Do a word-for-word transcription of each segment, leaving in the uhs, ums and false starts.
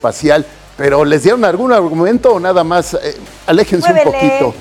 espacial, pero ¿les dieron algún argumento o nada más? Eh, aléjense Muévele. un poquito.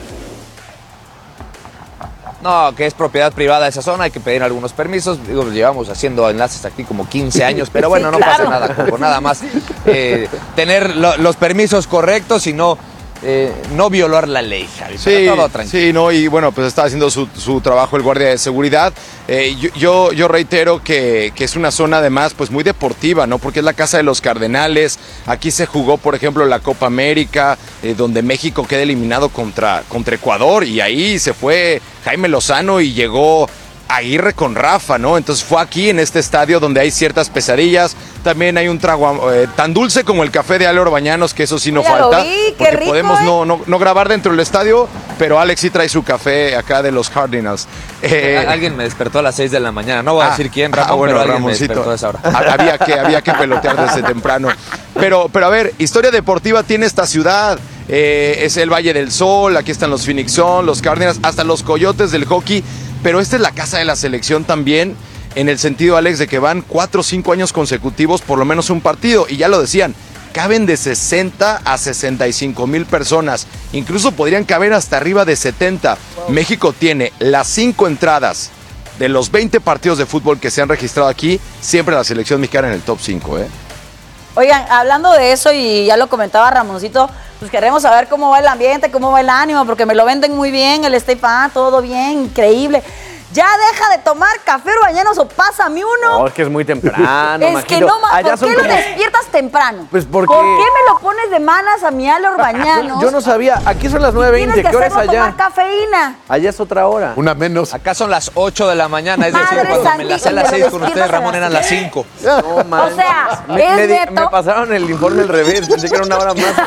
No, que es propiedad privada esa zona, hay que pedir algunos permisos. Digo, llevamos haciendo enlaces aquí como quince años, pero bueno, sí, no claro. pasa nada, como nada más eh, tener lo, los permisos correctos y no, eh, no violar la ley, Javi. Sí, todo sí, no, y bueno, pues está haciendo su, su trabajo el guardia de seguridad. Eh, yo, yo, yo reitero que, que es una zona además pues muy deportiva, ¿no? Porque es la casa de los Cardenales. Aquí se jugó, por ejemplo, la Copa América, eh, donde México queda eliminado contra, contra Ecuador, y ahí se fue Jaime Lozano y llegó Aguirre con Rafa, ¿no? Entonces fue aquí en este estadio donde hay ciertas pesadillas. También hay un trago eh, tan dulce como el café de Ale Orbañanos, que eso sí no ya falta. Lo vi, porque rico, podemos ¿eh? no, no, no grabar dentro del estadio, pero Alex sí trae su café acá de los Cardinals. Eh, Alguien me despertó a las seis de la mañana. No voy a ah, decir quién, Ramón, ah, bueno, pero alguien Ramoncito. me despertó a esa hora. Había que, había que pelotear desde temprano. Pero, pero a ver, historia deportiva tiene esta ciudad. Eh, es el Valle del Sol, aquí están los Phoenix Suns, los Cardinals, hasta los Coyotes del hockey. Pero esta es la casa de la selección también, en el sentido, Alex, de que van cuatro o cinco años consecutivos, por lo menos un partido. Y ya lo decían, caben de sesenta a sesenta y cinco mil personas. Incluso podrían caber hasta arriba de setenta. Wow. México tiene las cinco entradas de los veinte partidos de fútbol que se han registrado aquí, siempre la selección mexicana en el top cinco, ¿eh? Oigan, hablando de eso, y ya lo comentaba Ramoncito, pues queremos saber cómo va el ambiente, cómo va el ánimo, porque me lo venden muy bien, el Estefan, todo bien, increíble. Ya deja de tomar café Orbañanos o pásame uno. No, es que es muy temprano. Es que no, ¿por qué lo como... despiertas temprano? Pues porque... ¿Por qué me lo pones de malas a mi Ale Orbañanos? Yo, yo no sabía, aquí son las nueve veinte, ¿qué hora es allá? Tomar cafeína. Allá es otra hora. Una menos. Acá son las ocho de la mañana, es decir, Madre cuando me las a las seis con ustedes, Ramón, eran las cinco. No, man. O sea, me, es me, neto. Me pasaron el informe al revés, pensé que era una hora más.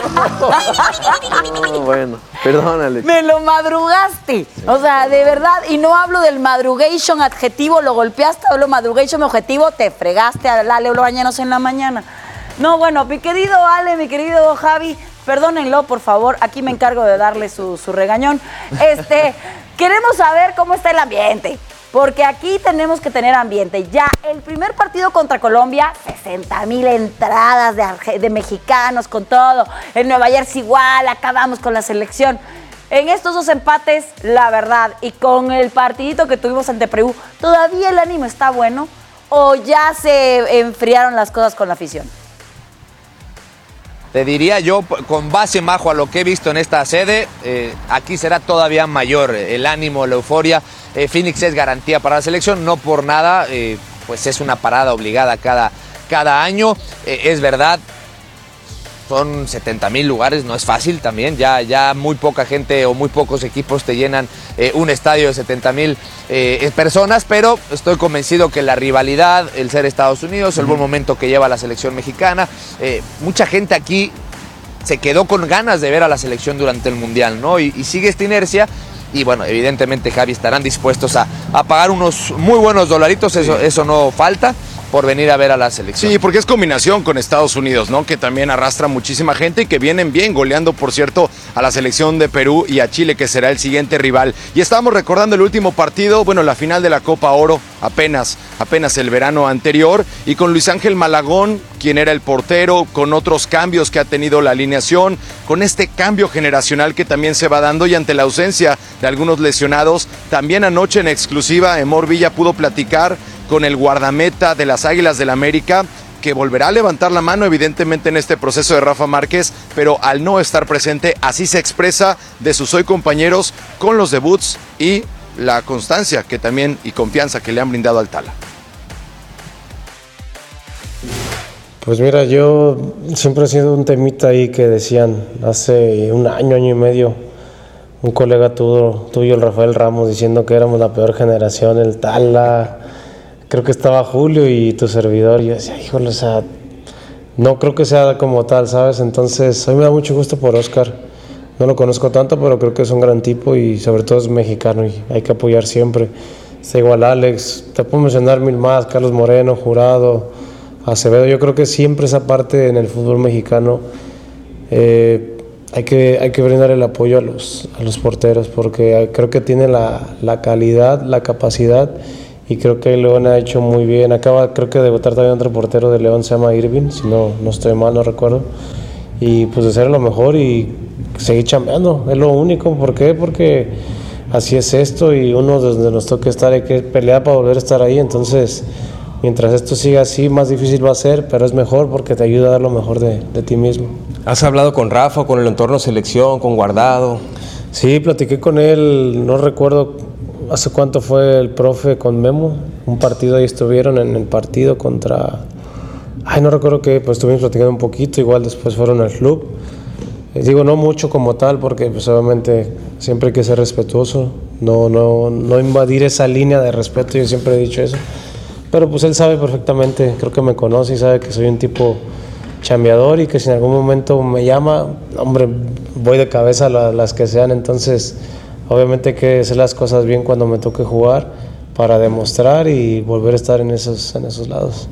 No, bueno, perdónale. Me lo madrugaste. O sea, de verdad, y no hablo del madrugation adjetivo, lo golpeaste, hablo madrugation objetivo, te fregaste a Ale Orbañanos en la mañana. No, bueno, mi querido Ale, mi querido Javi, perdónenlo, por favor, aquí me encargo de darle su, su regañón. Este, queremos saber cómo está el ambiente, porque aquí tenemos que tener ambiente. Ya el primer partido contra Colombia, sesenta mil entradas de, de mexicanos con todo. En Nueva Jersey igual, acabamos con la selección. En estos dos empates, la verdad, y con el partidito que tuvimos ante Perú, ¿todavía el ánimo está bueno o ya se enfriaron las cosas con la afición? Te diría yo, con base, Majo, a lo que he visto en esta sede, eh, aquí será todavía mayor el ánimo, la euforia. Eh, Phoenix es garantía para la selección, no por nada, eh, pues es una parada obligada cada, cada año. Eh, es verdad, son setenta mil lugares, no es fácil también, ya, ya muy poca gente o muy pocos equipos te llenan eh, un estadio de setenta mil eh, personas, pero estoy convencido que la rivalidad, el ser Estados Unidos, el buen momento que lleva la selección mexicana, eh, mucha gente aquí se quedó con ganas de ver a la selección durante el Mundial, ¿no? Y, y sigue esta inercia. Y bueno, evidentemente, Javi, estarán dispuestos a, a pagar unos muy buenos dolaritos, eso, eso no falta, por venir a ver a la selección. Sí, porque es combinación con Estados Unidos, ¿no? Que también arrastra muchísima gente y que vienen bien, goleando, por cierto, a la selección de Perú y a Chile, que será el siguiente rival. Y estábamos recordando el último partido, bueno, la final de la Copa Oro, apenas, apenas el verano anterior, y con Luis Ángel Malagón, quien era el portero, con otros cambios que ha tenido la alineación, con este cambio generacional que también se va dando, y ante la ausencia de algunos lesionados, también anoche en exclusiva, Emor Villa pudo platicar con el guardameta de las Águilas del América, que volverá a levantar la mano evidentemente en este proceso de Rafa Márquez, pero al no estar presente, así se expresa de sus hoy compañeros con los debuts y la constancia que también y confianza que le han brindado al Tala. Pues mira, yo siempre he sido un temita ahí que decían hace un año, año y medio, un colega tuyo, tuyo el Rafael Ramos, diciendo que éramos la peor generación, el Tala, creo que estaba Julio y tu servidor, y yo decía, híjole, o sea, no creo que sea como tal, ¿sabes? Entonces, hoy me da mucho gusto por Oscar, no lo conozco tanto, pero creo que es un gran tipo y sobre todo es mexicano y hay que apoyar siempre. Está igual Alex, te puedo mencionar mil más, Carlos Moreno, Jurado, Acevedo. Yo creo que siempre esa parte en el fútbol mexicano eh, hay que, hay que brindar el apoyo a los, a los porteros, porque creo que tiene la, la calidad, la capacidad y creo que León ha hecho muy bien. Acaba, creo que de debutar también otro portero de León, se llama Irving, si no, no estoy mal, no recuerdo. Y pues de hacer lo mejor y seguir chambeando, es lo único. ¿Por qué? Porque así es esto y uno donde nos toca estar hay que pelear para volver a estar ahí. Entonces, mientras esto siga así, más difícil va a ser, pero es mejor porque te ayuda a dar lo mejor de, de ti mismo. ¿Has hablado con Rafa, con el entorno selección, con Guardado? Sí, platiqué con él, no recuerdo hace cuánto fue el profe con Memo, un partido ahí estuvieron en el partido contra, ay no recuerdo qué, pues estuvimos platicando un poquito, igual después fueron al club. Eh, digo, no mucho como tal, porque pues obviamente siempre hay que ser respetuoso, no, no, no invadir esa línea de respeto, yo siempre he dicho eso, pero pues él sabe perfectamente, creo que me conoce y sabe que soy un tipo chambeador y que si en algún momento me llama, hombre, voy de cabeza a la, las que sean. Entonces obviamente hay que hacer las cosas bien cuando me toque jugar para demostrar y volver a estar en esos, en esos lados.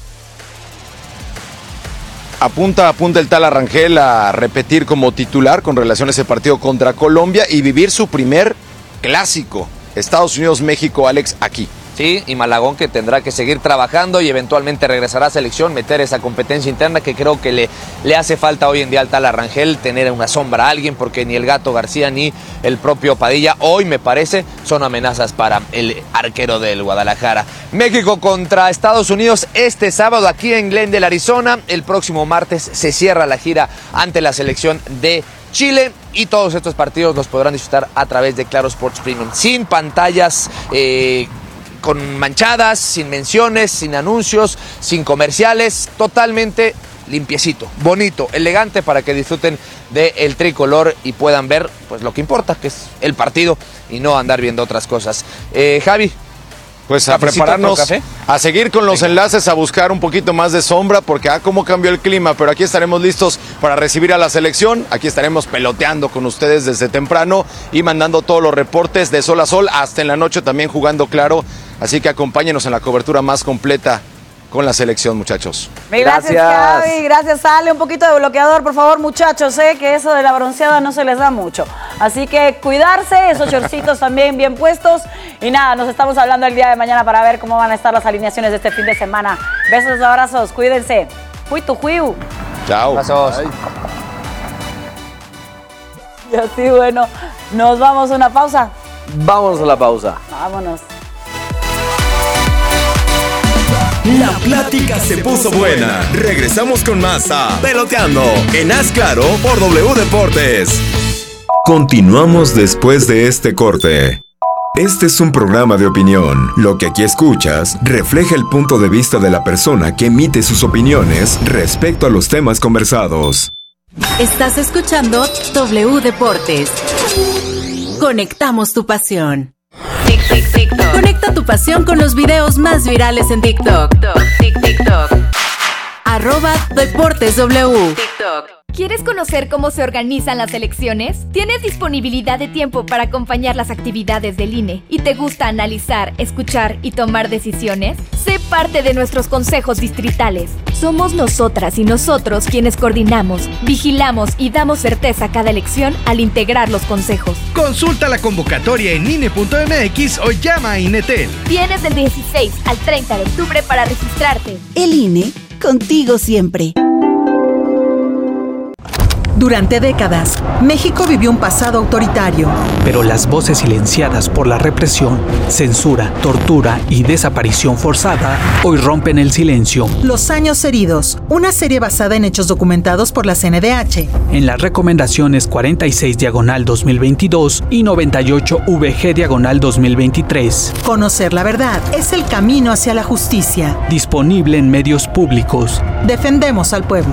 Apunta, apunta el tal Arrangel a repetir como titular con relación a ese partido contra Colombia y vivir su primer clásico, Estados Unidos-México, Alex, aquí. Sí, y Malagón que tendrá que seguir trabajando y eventualmente regresará a selección, meter esa competencia interna que creo que le, le hace falta hoy en día al tal Arrangel, tener una sombra a alguien, porque ni el Gato García ni el propio Padilla hoy, me parece, son amenazas para el arquero del Guadalajara. México contra Estados Unidos este sábado aquí en Glendale, Arizona. El próximo martes se cierra la gira ante la selección de Chile y todos estos partidos los podrán disfrutar a través de Claro Sports Premium, sin pantallas eh, con manchadas, sin menciones, sin anuncios, sin comerciales, totalmente limpiecito, bonito, elegante para que disfruten del tricolor y puedan ver pues lo que importa, que es el partido y no andar viendo otras cosas. Eh, Javi. Pues a prepararnos, a seguir con los enlaces, a buscar un poquito más de sombra, porque ah, cómo cambió el clima, pero aquí estaremos listos para recibir a la selección, aquí estaremos peloteando con ustedes desde temprano y mandando todos los reportes de sol a sol, hasta en la noche también jugando Claro, así que acompáñenos en la cobertura más completa con la selección, muchachos. Gracias, gracias, Javi, gracias, Ale. Un poquito de bloqueador, por favor, muchachos, sé que eso de la bronceada no se les da mucho. Así que cuidarse, esos shortcitos también bien puestos. Y nada, nos estamos hablando el día de mañana para ver cómo van a estar las alineaciones de este fin de semana. Besos, abrazos, cuídense. Fui tu juiu. Chao. Abrazos. Y así, bueno, nos vamos a una pausa. Vámonos a la pausa. Vámonos. La plática se puso buena. Regresamos con más a Peloteando en Haz Claro por W Deportes. Continuamos después de este corte. Este es un programa de opinión. Lo que aquí escuchas refleja el punto de vista de la persona que emite sus opiniones respecto a los temas conversados. Estás escuchando W Deportes. Conectamos tu pasión. Tic, tic, TikTok. Conecta tu pasión con los videos más virales en TikTok. TikTok, TikTok. Arroba Deportes W. TikTok. ¿Quieres conocer cómo se organizan las elecciones? ¿Tienes disponibilidad de tiempo para acompañar las actividades del I N E? ¿Y te gusta analizar, escuchar y tomar decisiones? Sé parte de nuestros consejos distritales. Somos nosotras y nosotros quienes coordinamos, vigilamos y damos certeza a cada elección al integrar los consejos. Consulta la convocatoria en I N E punto M X o llama a INETEL. Tienes del dieciséis al treinta de octubre para registrarte. El I N E, contigo siempre. Durante décadas, México vivió un pasado autoritario. Pero las voces silenciadas por la represión, censura, tortura y desaparición forzada hoy rompen el silencio. Los años heridos, una serie basada en hechos documentados por la C N D H. En las recomendaciones cuarenta y seis diagonal dos mil veintidós y noventa y ocho V G diagonal dos mil veintitrés. Conocer la verdad es el camino hacia la justicia. Disponible en medios públicos. Defendemos al pueblo.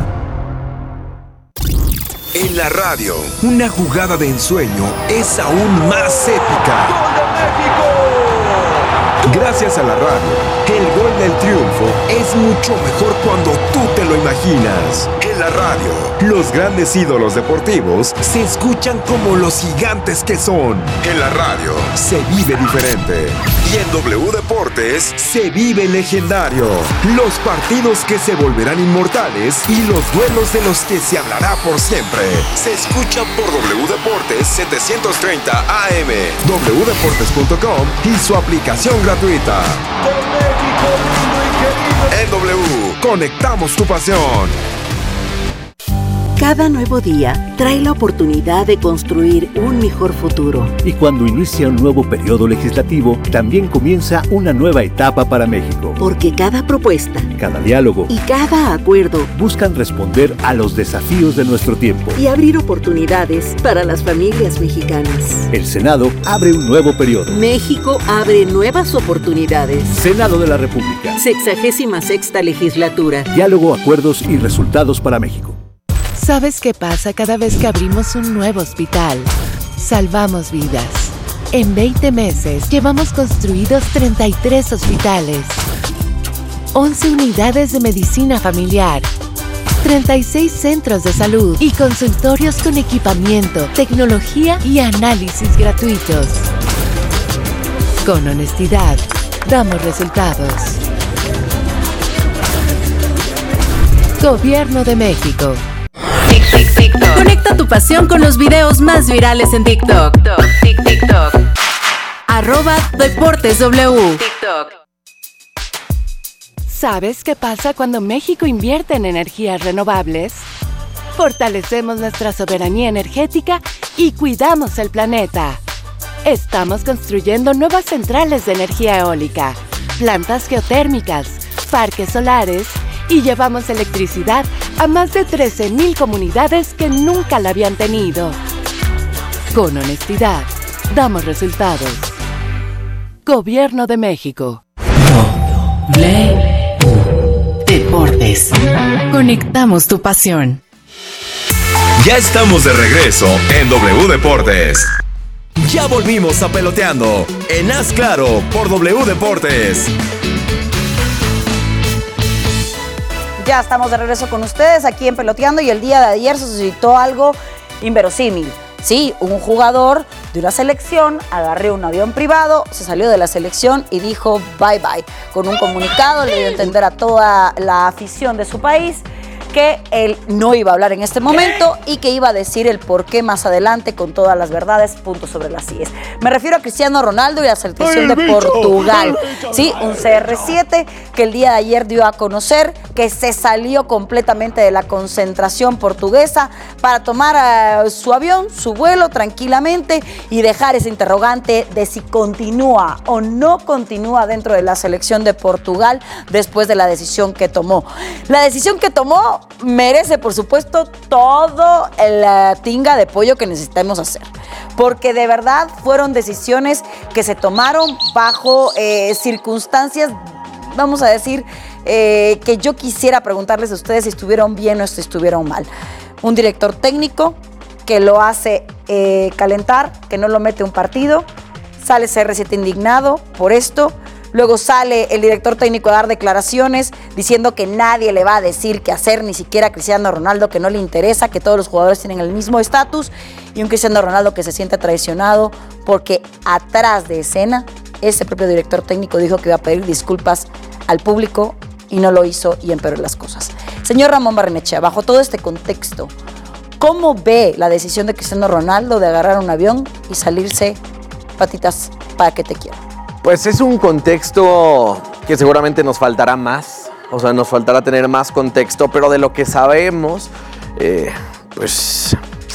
En la radio, una jugada de ensueño es aún más épica. ¡Gol de México! Gracias a la radio, el gol del triunfo es mucho mejor cuando tú te lo imaginas. En la radio, los grandes ídolos deportivos se escuchan como los gigantes que son. En la radio, se vive diferente. Y en W Deportes, se vive legendario. Los partidos que se volverán inmortales y los duelos de los que se hablará por siempre. Se escuchan por W Deportes setecientos treinta A M, w deportes punto com y su aplicación gratuita. gratuita. En W, conectamos tu pasión. Cada nuevo día trae la oportunidad de construir un mejor futuro. Y cuando inicia un nuevo periodo legislativo, también comienza una nueva etapa para México. Porque cada propuesta, cada diálogo y cada acuerdo buscan responder a los desafíos de nuestro tiempo y abrir oportunidades para las familias mexicanas. El Senado abre un nuevo periodo. México abre nuevas oportunidades. Senado de la República. Sexagésima sexta legislatura. Diálogo, acuerdos y resultados para México. ¿Sabes qué pasa cada vez que abrimos un nuevo hospital? Salvamos vidas. En veinte meses llevamos construidos treinta y tres hospitales, once unidades de medicina familiar, treinta y seis centros de salud y consultorios con equipamiento, tecnología y análisis gratuitos. Con honestidad, damos resultados. Gobierno de México. Conecta tu pasión con los videos más virales en TikTok. TikTok. Arroba Deportes W. TikTok. ¿Sabes qué pasa cuando México invierte en energías renovables? Fortalecemos nuestra soberanía energética y cuidamos el planeta. Estamos construyendo nuevas centrales de energía eólica, plantas geotérmicas, parques solares y llevamos electricidad a más de trece mil comunidades que nunca la habían tenido. Con honestidad, damos resultados. Gobierno de México. W Deportes. Conectamos tu pasión. Ya estamos de regreso en W Deportes. Ya volvimos a Peloteando en Haz Claro por W Deportes. Ya estamos de regreso con ustedes aquí en Peloteando y el día de ayer se suscitó algo inverosímil. Sí, un jugador de una selección agarró un avión privado, se salió de la selección y dijo bye bye. Con un comunicado le dio a entender a toda la afición de su país que él no iba a hablar en este momento y que iba a decir el por qué más adelante con todas las verdades, puntos sobre las íes. Me refiero a Cristiano Ronaldo y la selección de Portugal. Sí, un C R siete que el día de ayer dio a conocer que se salió completamente de la concentración portuguesa para tomar uh, su avión, su vuelo tranquilamente y dejar ese interrogante de si continúa o no continúa dentro de la selección de Portugal después de la decisión que tomó. La decisión que tomó merece, por supuesto, todo la tinga de pollo que necesitamos hacer, porque de verdad fueron decisiones que se tomaron bajo eh, circunstancias, vamos a decir, eh, que yo quisiera preguntarles a ustedes si estuvieron bien o si estuvieron mal. Un director técnico que lo hace eh, calentar, que no lo mete un partido, sale C R siete indignado por esto. Luego sale el director técnico a dar declaraciones diciendo que nadie le va a decir qué hacer, ni siquiera a Cristiano Ronaldo, que no le interesa, que todos los jugadores tienen el mismo estatus, y un Cristiano Ronaldo que se siente traicionado porque atrás de escena ese propio director técnico dijo que iba a pedir disculpas al público y no lo hizo y empeoró las cosas. Señor Ramón Barrenechea, bajo todo este contexto, ¿cómo ve la decisión de Cristiano Ronaldo de agarrar un avión y salirse patitas para que te quiera? Pues es un contexto que seguramente nos faltará más, o sea, nos faltará tener más contexto, pero de lo que sabemos, eh, pues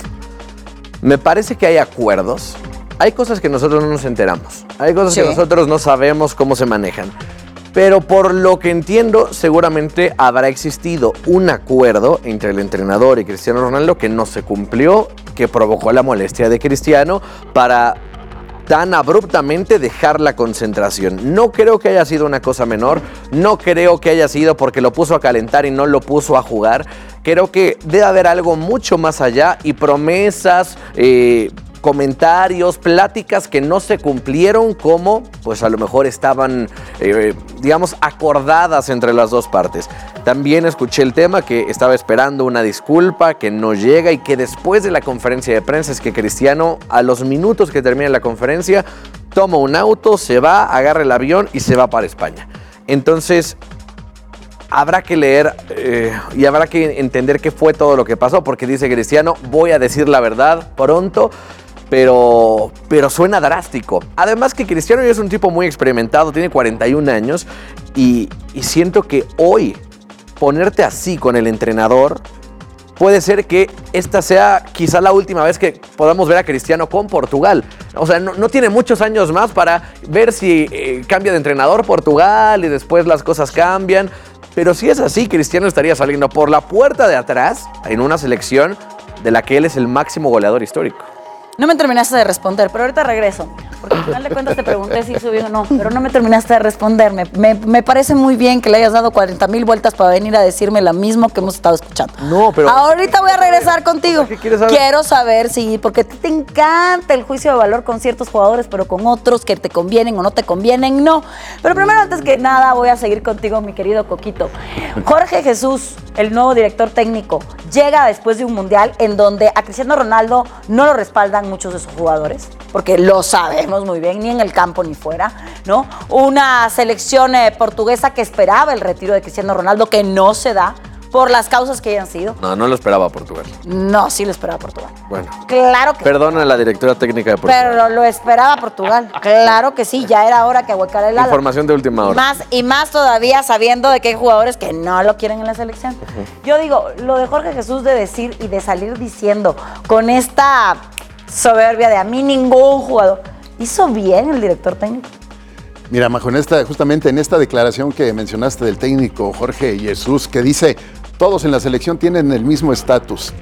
me parece que hay acuerdos. Hay cosas que nosotros no nos enteramos, hay cosas sí. que nosotros no sabemos cómo se manejan, pero por lo que entiendo, seguramente habrá existido un acuerdo entre el entrenador y Cristiano Ronaldo que no se cumplió, que provocó la molestia de Cristiano para tan abruptamente dejar la concentración. No creo que haya sido una cosa menor, no creo que haya sido porque lo puso a calentar y no lo puso a jugar. Creo que debe haber algo mucho más allá y promesas, eh, comentarios, pláticas que no se cumplieron como pues a lo mejor estaban, eh, digamos, acordadas entre las dos partes. También escuché el tema que estaba esperando una disculpa, que no llega y que después de la conferencia de prensa es que Cristiano, a los minutos que termina la conferencia, toma un auto, se va, agarra el avión y se va para España. Entonces, habrá que leer eh, y habrá que entender qué fue todo lo que pasó, porque dice Cristiano, voy a decir la verdad pronto. pero, pero suena drástico. Además que Cristiano ya es un tipo muy experimentado, tiene cuarenta y un años y, y siento que hoy ponerte así con el entrenador puede ser que esta sea quizá la última vez que podamos ver a Cristiano con Portugal. O sea, no, no tiene muchos años más para ver si eh, cambia de entrenador Portugal y después las cosas cambian. Pero si es así, Cristiano estaría saliendo por la puerta de atrás en una selección de la que él es el máximo goleador histórico. No me terminaste de responder, pero ahorita regreso. Porque al final de cuentas te pregunté si hizo bien o no, pero no me terminaste de responder. Me, me, me parece muy bien que le hayas dado cuarenta mil vueltas para venir a decirme lo mismo que hemos estado escuchando. No, pero... Ahorita voy a regresar contigo. ¿Qué quieres saber? Quiero saber si, porque a ti te encanta el juicio de valor con ciertos jugadores, pero con otros que te convienen o no te convienen, no. Pero primero, antes que nada, voy a seguir contigo, mi querido Coquito. Jorge Jesús, el nuevo director técnico, llega después de un mundial en donde a Cristiano Ronaldo no lo respaldan muchos de sus jugadores, porque lo sabemos muy bien, ni en el campo ni fuera, ¿no? Una selección eh, portuguesa que esperaba el retiro de Cristiano Ronaldo, que no se da por las causas que hayan sido. No, no lo esperaba Portugal. No, sí lo esperaba Portugal. Bueno. Claro que Perdona a la directora técnica de Portugal. Pero lo, lo esperaba Portugal. Claro que sí, ya era hora que ahuecara el ala. Información de última hora. Más, y más todavía sabiendo de que hay jugadores que no lo quieren en la selección. Uh-huh. Yo digo, lo de Jorge Jesús de decir y de salir diciendo con esta soberbia de a mí ningún jugador, ¿hizo bien el director técnico? Mira, Majo, en esta, justamente en esta declaración que mencionaste del técnico Jorge Jesús, que dice, todos en la selección tienen el mismo estatus.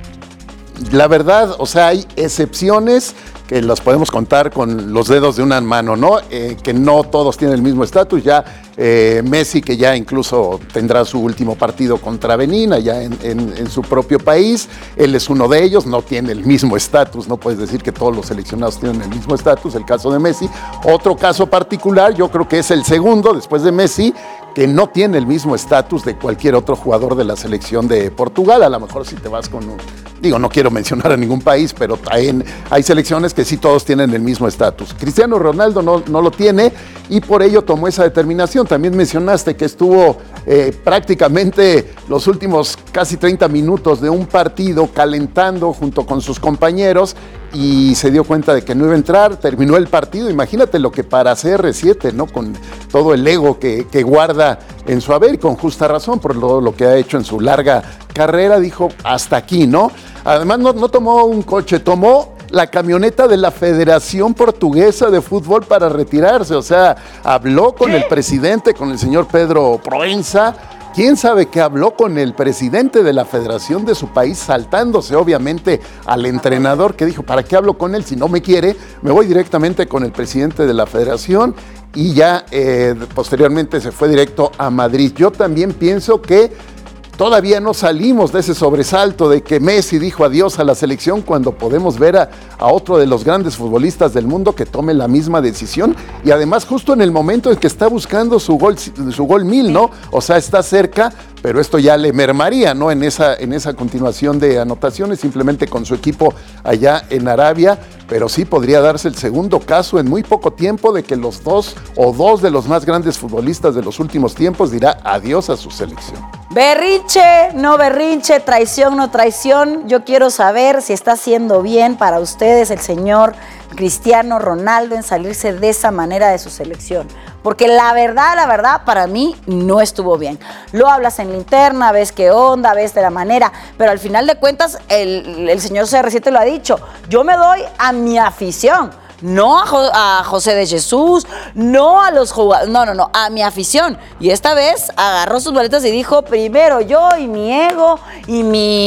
La verdad, o sea, hay excepciones que las podemos contar con los dedos de una mano, ¿no? Eh, que no todos tienen el mismo estatus. Ya eh, Messi, que ya incluso tendrá su último partido contra Benín, allá en, en, en su propio país, él es uno de ellos, no tiene el mismo estatus, no puedes decir que todos los seleccionados tienen el mismo estatus, el caso de Messi. Otro caso particular, yo creo que es el segundo, después de Messi, que no tiene el mismo estatus de cualquier otro jugador de la selección de Portugal. A lo mejor si te vas con un... Digo, no quiero mencionar a ningún país, pero hay, hay selecciones que sí todos tienen el mismo estatus. Cristiano Ronaldo no, no lo tiene y por ello tomó esa determinación. También mencionaste que estuvo eh, prácticamente los últimos casi treinta minutos de un partido calentando junto con sus compañeros y se dio cuenta de que no iba a entrar, terminó el partido. Imagínate lo que para C R siete, ¿no? Con todo el ego que, que guarda en su haber y con justa razón por lo, lo que ha hecho en su larga carrera, dijo hasta aquí, ¿no? Además no, no tomó un coche, tomó la camioneta de la Federación Portuguesa de Fútbol para retirarse, o sea, habló con ¿Qué? el presidente, con el señor Pedro Proença. ¿Quién sabe qué habló con el presidente de la federación de su país, saltándose obviamente al entrenador que dijo, ¿para qué hablo con él? Si no me quiere, me voy directamente con el presidente de la federación y ya eh, posteriormente se fue directo a Madrid. Yo también pienso que todavía no salimos de ese sobresalto de que Messi dijo adiós a la selección cuando podemos ver a, a otro de los grandes futbolistas del mundo que tome la misma decisión y además justo en el momento en que está buscando su gol, su gol mil, ¿no? O sea, está cerca, pero esto ya le mermaría, ¿no? En esa, en esa continuación de anotaciones, simplemente con su equipo allá en Arabia, pero sí podría darse el segundo caso en muy poco tiempo de que los dos o dos de los más grandes futbolistas de los últimos tiempos dirá adiós a su selección. Berrinche, no berrinche, traición, no traición. Yo quiero saber si está haciendo bien para ustedes el señor Cristiano Ronaldo en salirse de esa manera de su selección. Porque la verdad, la verdad, para mí no estuvo bien. Lo hablas en la interna, ves qué onda, ves de la manera, pero al final de cuentas el, el señor C R siete lo ha dicho. Yo me doy a mi afición. No a, Jo- a José de Jesús, no a los jugadores, no, no, no, a mi afición. Y esta vez agarró sus boletas y dijo, primero yo y mi ego y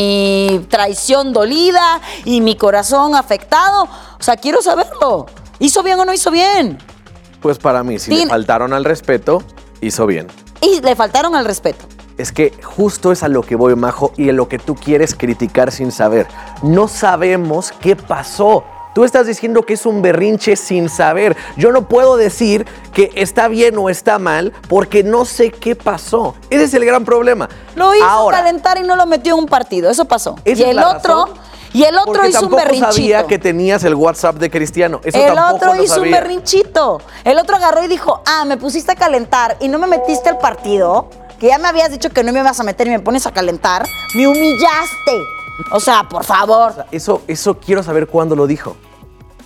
mi traición dolida y mi corazón afectado. O sea, quiero saberlo. ¿Hizo bien o no hizo bien? Pues para mí, si Tin- le faltaron al respeto, hizo bien. Y le faltaron al respeto. Es que justo es a lo que voy, Majo, y a lo que tú quieres criticar sin saber. No sabemos qué pasó. Tú estás diciendo que es un berrinche sin saber. Yo no puedo decir que está bien o está mal porque no sé qué pasó. Ese es el gran problema. Lo hizo Ahora, calentar y no lo metió en un partido. Eso pasó. Y ¿esa es el la otro, razón? y el otro porque hizo un tampoco berrinchito. sabía que tenías el WhatsApp de Cristiano. Eso el tampoco otro lo hizo sabía. un berrinchito. El otro agarró y dijo, ah, me pusiste a calentar y no me metiste al partido, que ya me habías dicho que no me ibas a meter y me pones a calentar. Me humillaste. O sea, por favor. O sea, eso, eso quiero saber cuándo lo dijo.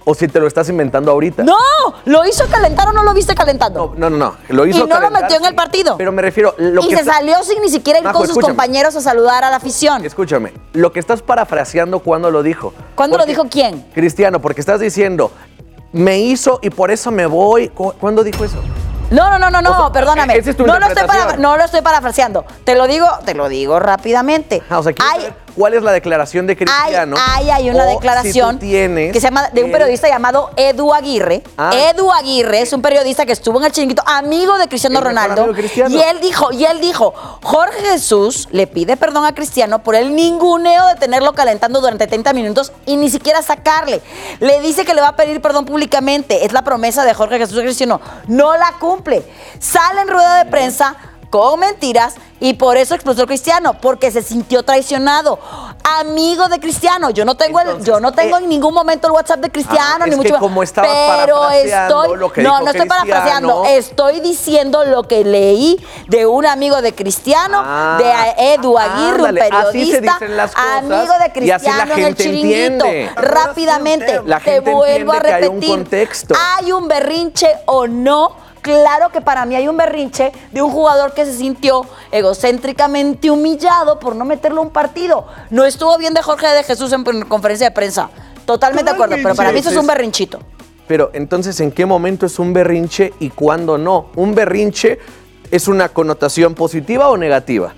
o si te lo estás inventando ahorita. No, ¿lo hizo calentar o no lo viste calentando? No, no, no, lo hizo Y no calentar, lo metió en el sí. partido. Pero me refiero... Lo y que se está... salió sin ni siquiera ir Majo, con sus escúchame. compañeros a saludar a la afición. Escúchame, lo que estás parafraseando, ¿cuándo lo dijo? ¿Cuándo Porque- lo dijo quién? Cristiano, porque estás diciendo, me hizo y por eso me voy. ¿Cu- ¿Cuándo dijo eso? No, no, no, no, no, O sea, perdóname. esa es tu no, lo estoy interpretación. para- no lo estoy parafraseando. Te lo digo, te lo digo rápidamente. Ah, o sea, ¿quieres Hay- saber cuál es la declaración de Hay, Cristiano? hay, hay una O declaración si tú tienes que se llama de un el- periodista llamado Edu Aguirre. Ah. Edu Aguirre es un periodista que estuvo en el Chiringuito, amigo de Cristiano El mejor Ronaldo. amigo de Cristiano. Y él dijo, y él dijo, Jorge Jesús le pide perdón a Cristiano por el ninguneo de tenerlo calentando durante treinta minutos y ni siquiera sacarle. Le dice que le va a pedir perdón públicamente. Es la promesa de Jorge Jesús a Cristiano. No la cumple. Sale en rueda de prensa con mentiras y por eso explotó Cristiano, porque se sintió traicionado. Amigo de Cristiano, yo no tengo el, yo no tengo eh, en ningún momento el WhatsApp de Cristiano, Ah, ni es mucho que menos. como estabas Pero parafraseando estoy, lo que no, dijo no estoy Cristiano. parafraseando, estoy diciendo lo que leí de un amigo de Cristiano, Ah, de Edu Aguirre, ándale, un así se periodista, dicen las cosas, amigo de y así la Cristiano en el gente Chiringuito. entiende. Rápidamente, La te gente vuelvo a entiende que hay un repetir. contexto. ¿Hay un berrinche o no? Claro que para mí hay un berrinche de un jugador que se sintió egocéntricamente humillado por no meterlo a un partido. No estuvo bien de Jorge de Jesús en, en conferencia de prensa. Totalmente de acuerdo, pero para mí eso es un berrinchito. Pero entonces, ¿en qué momento es un berrinche y cuándo no? ¿Un berrinche es una connotación positiva o negativa?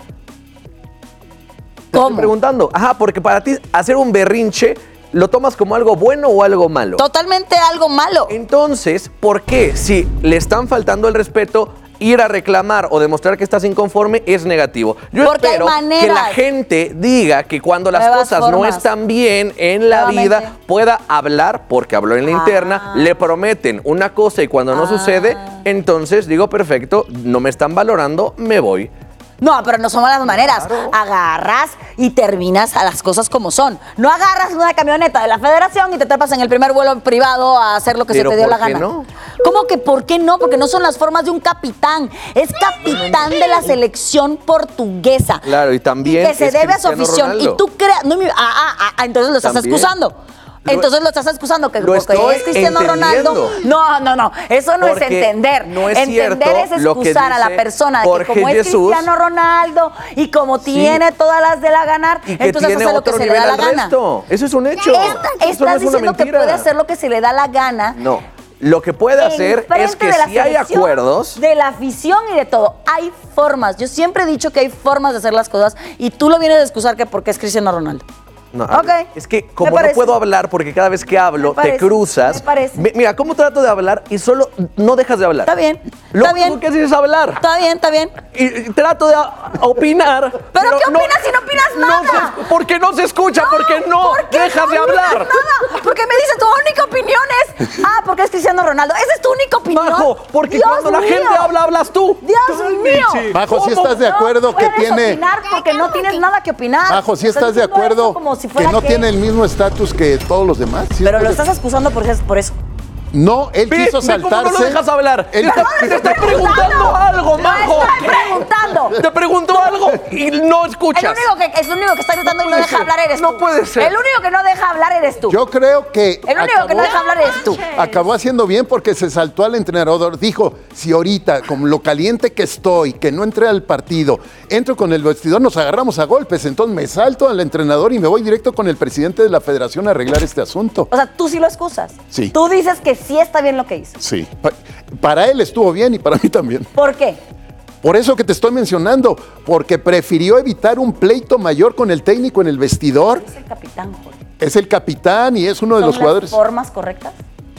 Te ¿Cómo? estoy preguntando. Ajá, porque para ti hacer un berrinche, ¿lo tomas como algo bueno o algo malo? Totalmente algo malo. Entonces, ¿por qué si le están faltando el respeto, ir a reclamar o demostrar que estás inconforme es negativo? Yo Porque hay espero maneras. que la gente diga que cuando las Nuevas cosas no formas. están bien en la Nuevamente. vida, pueda hablar, porque habló en la Ah. interna, le prometen una cosa y cuando no Ah. sucede, entonces digo, perfecto, no me están valorando, me voy. No, pero no son las maneras. Agarras y terminas a las cosas como son. No agarras una camioneta de la federación y te trepas en el primer vuelo privado a hacer lo que Pero se te dio ¿por la qué gana. no? ¿Cómo que por qué no? Porque no son las formas de un capitán. Es capitán de la selección portuguesa. Claro, y también que se es debe a su Cristiano afición. Ronaldo. Y tú creas. No, me- ah, ah, ah, entonces lo estás También. excusando. Lo- Entonces lo estás excusando que Lo porque estoy es Cristiano entendiendo. Ronaldo. No, no, no. Eso no Porque es entender. no es entender cierto es lo que excusar a la dice persona de que Jorge como es Jesús. Cristiano Ronaldo y como Sí. tiene todas las de la ganar, Y que entonces tiene hace lo que otro se le nivel da al la gana. resto. Eso es un hecho. Esta- Eso no estás es una diciendo que mentira. puede hacer lo que se le da la gana. No. Lo que puede hacer enfrente es que de la si hay selección, acuerdos, de la afición y de todo. Hay formas. Yo siempre he dicho que hay formas de hacer las cosas y tú lo vienes a excusar que porque es Cristiano Ronaldo. no, Ok. es que Me como no parece. puedo hablar porque cada vez que hablo Me parece, te cruzas. me parece. Mi- Mira, ¿cómo trato de hablar y solo no dejas de hablar? Está bien. Lo Está bien. único que haces es hablar. Está bien, está bien. Y, y trato de a- opinar. ¿Pero qué opinas si no opinas no nada? se- porque no se escucha, porque no ¿Por qué dejas no de opinas hablar. Nada? Porque me dices tu única opinión es, ah, porque es Cristiano Ronaldo. Esa es tu única opinión. Majo, porque Dios cuando la mío. gente habla, hablas tú. Dios mío. Majo, si ¿Cómo estás de no acuerdo que puedes tiene... opinar porque no tienes nada que opinar. Majo, si Estás estás de diciendo acuerdo eso como si que fuera no tiene el mismo estatus que todos los demás. ¿Sí? Pero lo estás excusando por eso. Por eso. No, él Ve, quiso ve cómo saltarse. no lo dejas hablar. Él- Te, te estoy preguntando algo, Majo. No estoy preguntando. Te pregunto algo y no escuchas. El único que, es el único que está gritando y no puede deja ser. hablar eres tú. No puede ser. El único que no deja hablar eres tú. Yo creo que El único que no deja hablar eres tú. acabó haciendo bien porque se saltó al entrenador. Dijo, si ahorita, con lo caliente que estoy, que no entré al partido, entro con el vestidor, nos agarramos a golpes. Entonces me salto al entrenador y me voy directo con el presidente de la federación a arreglar este asunto. O sea, tú sí lo excusas. Sí. Tú dices que sí está bien lo que hizo. Sí. Pa- Para él estuvo bien y para mí también. ¿Por qué? Por eso que te estoy mencionando, porque prefirió evitar un pleito mayor con el técnico en el vestidor. Es el capitán, Jorge. Es el capitán y es uno de ¿Son los las jugadores. formas correctas?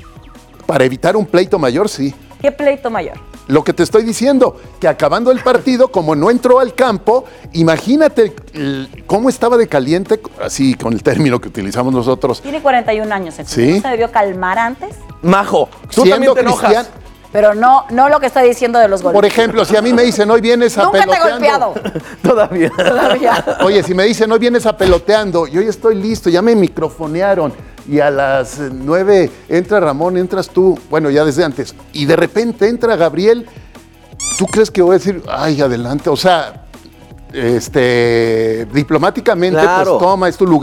Para evitar un pleito mayor, sí. ¿Qué pleito mayor? Lo que te estoy diciendo, que acabando el partido, como no entró al campo, imagínate el- cómo estaba de caliente, así con el término que utilizamos nosotros. Tiene cuarenta y un años. entonces, Sí. ¿no se debió calmar antes? Majo, tú Siendo también te enojas. cristiano- Pero no, no lo que está diciendo de los golpes. Por ejemplo, si a mí me dicen, hoy vienes a Nunca te he peloteando. golpeado. Todavía. Todavía. Oye, si me dicen, hoy vienes a peloteando, yo ya estoy listo, ya me microfonearon. Y a las eh, nueve entra Ramón, entras tú, bueno, ya desde antes. Y de repente entra Gabriel, ¿tú crees que voy a decir, ay, adelante? O sea, este, diplomáticamente, Claro. pues toma, es tu lugar.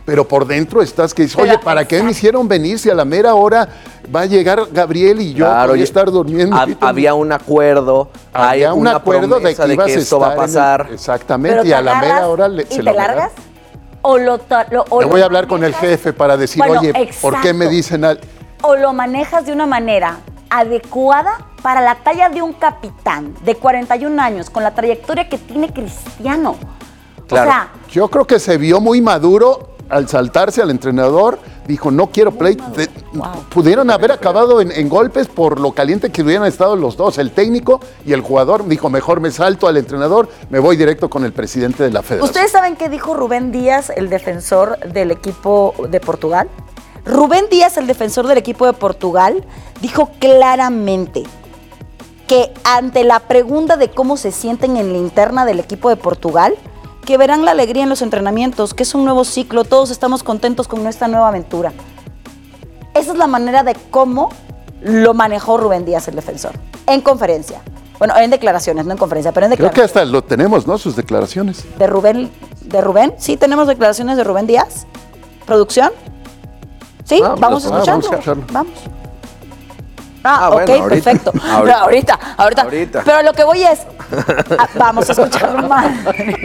pero por dentro estás que dices, oye, Pero, ¿para qué exacto. me hicieron venir si a la mera hora va a llegar Gabriel y yo Claro, voy a y- estar durmiendo? Hab- había un acuerdo, hay Había un una acuerdo de promesa que ibas a esto va a estar en el- pasar. exactamente, Pero y te a la mera agarras hora le, y se te lo largas. negaron. O lo, ta- lo- o Le lo voy a hablar con el manejas- jefe para decir, Bueno, oye, ¿por qué me exacto. dicen al... O lo manejas de una manera adecuada para la talla de un capitán de cuarenta y un años, con la trayectoria que tiene Cristiano. Claro. O sea, Yo creo que se vio muy maduro al saltarse al entrenador. Dijo, no quiero pleito. De- Pudieron haber acabado en, en golpes por lo caliente que hubieran estado los dos, el técnico y el jugador. Dijo, mejor me salto al entrenador, me voy directo con el presidente de la federación. ¿ustedes saben qué dijo Rubén Díaz, el defensor del equipo de Portugal? Rubén Díaz, el defensor del equipo de Portugal, dijo claramente que ante la pregunta de cómo se sienten en la interna del equipo de Portugal, que verán la alegría en los entrenamientos, que es un nuevo ciclo, todos estamos contentos con nuestra nueva aventura. Esa es la manera de cómo lo manejó Rubén Díaz, el defensor, en conferencia. Bueno, en declaraciones, no en conferencia, pero en Creo que declaraciones. hasta lo tenemos, ¿no? Sus declaraciones. ¿De Rubén? ¿De Rubén? Sí, tenemos declaraciones de Rubén Díaz. ¿Producción? Sí, Ah, vamos a ah, escucharlo. vamos a escucharlo. Vamos. Ah, Ah, ok, bueno, ahorita. perfecto. Ahorita. Pero ahorita, ahorita, Ahorita. Pero lo que voy es, ah, vamos a escucharlo más.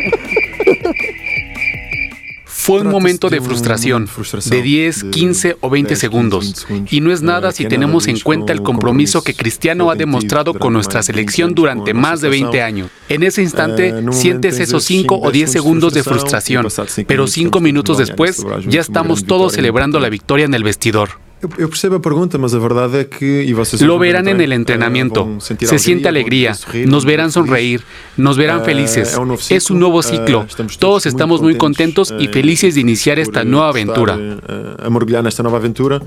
Fue un momento de frustración, de diez, quince o veinte segundos. Y no es nada si tenemos en cuenta el compromiso que Cristiano ha demostrado con nuestra selección durante más de veinte años. En ese instante sientes esos cinco o diez segundos de frustración, pero cinco minutos después ya estamos todos celebrando la victoria en el vestidor. Eu, eu percebo a pergunta, mas a verdade é que e vocês Lo verán en el entrenamiento. Se siente alegría, nos verán sonreír, nos verán felices. Es un nuevo ciclo. Todos estamos muy contentos y felices de iniciar esta nueva aventura. a mergulhar nesta nova aventura.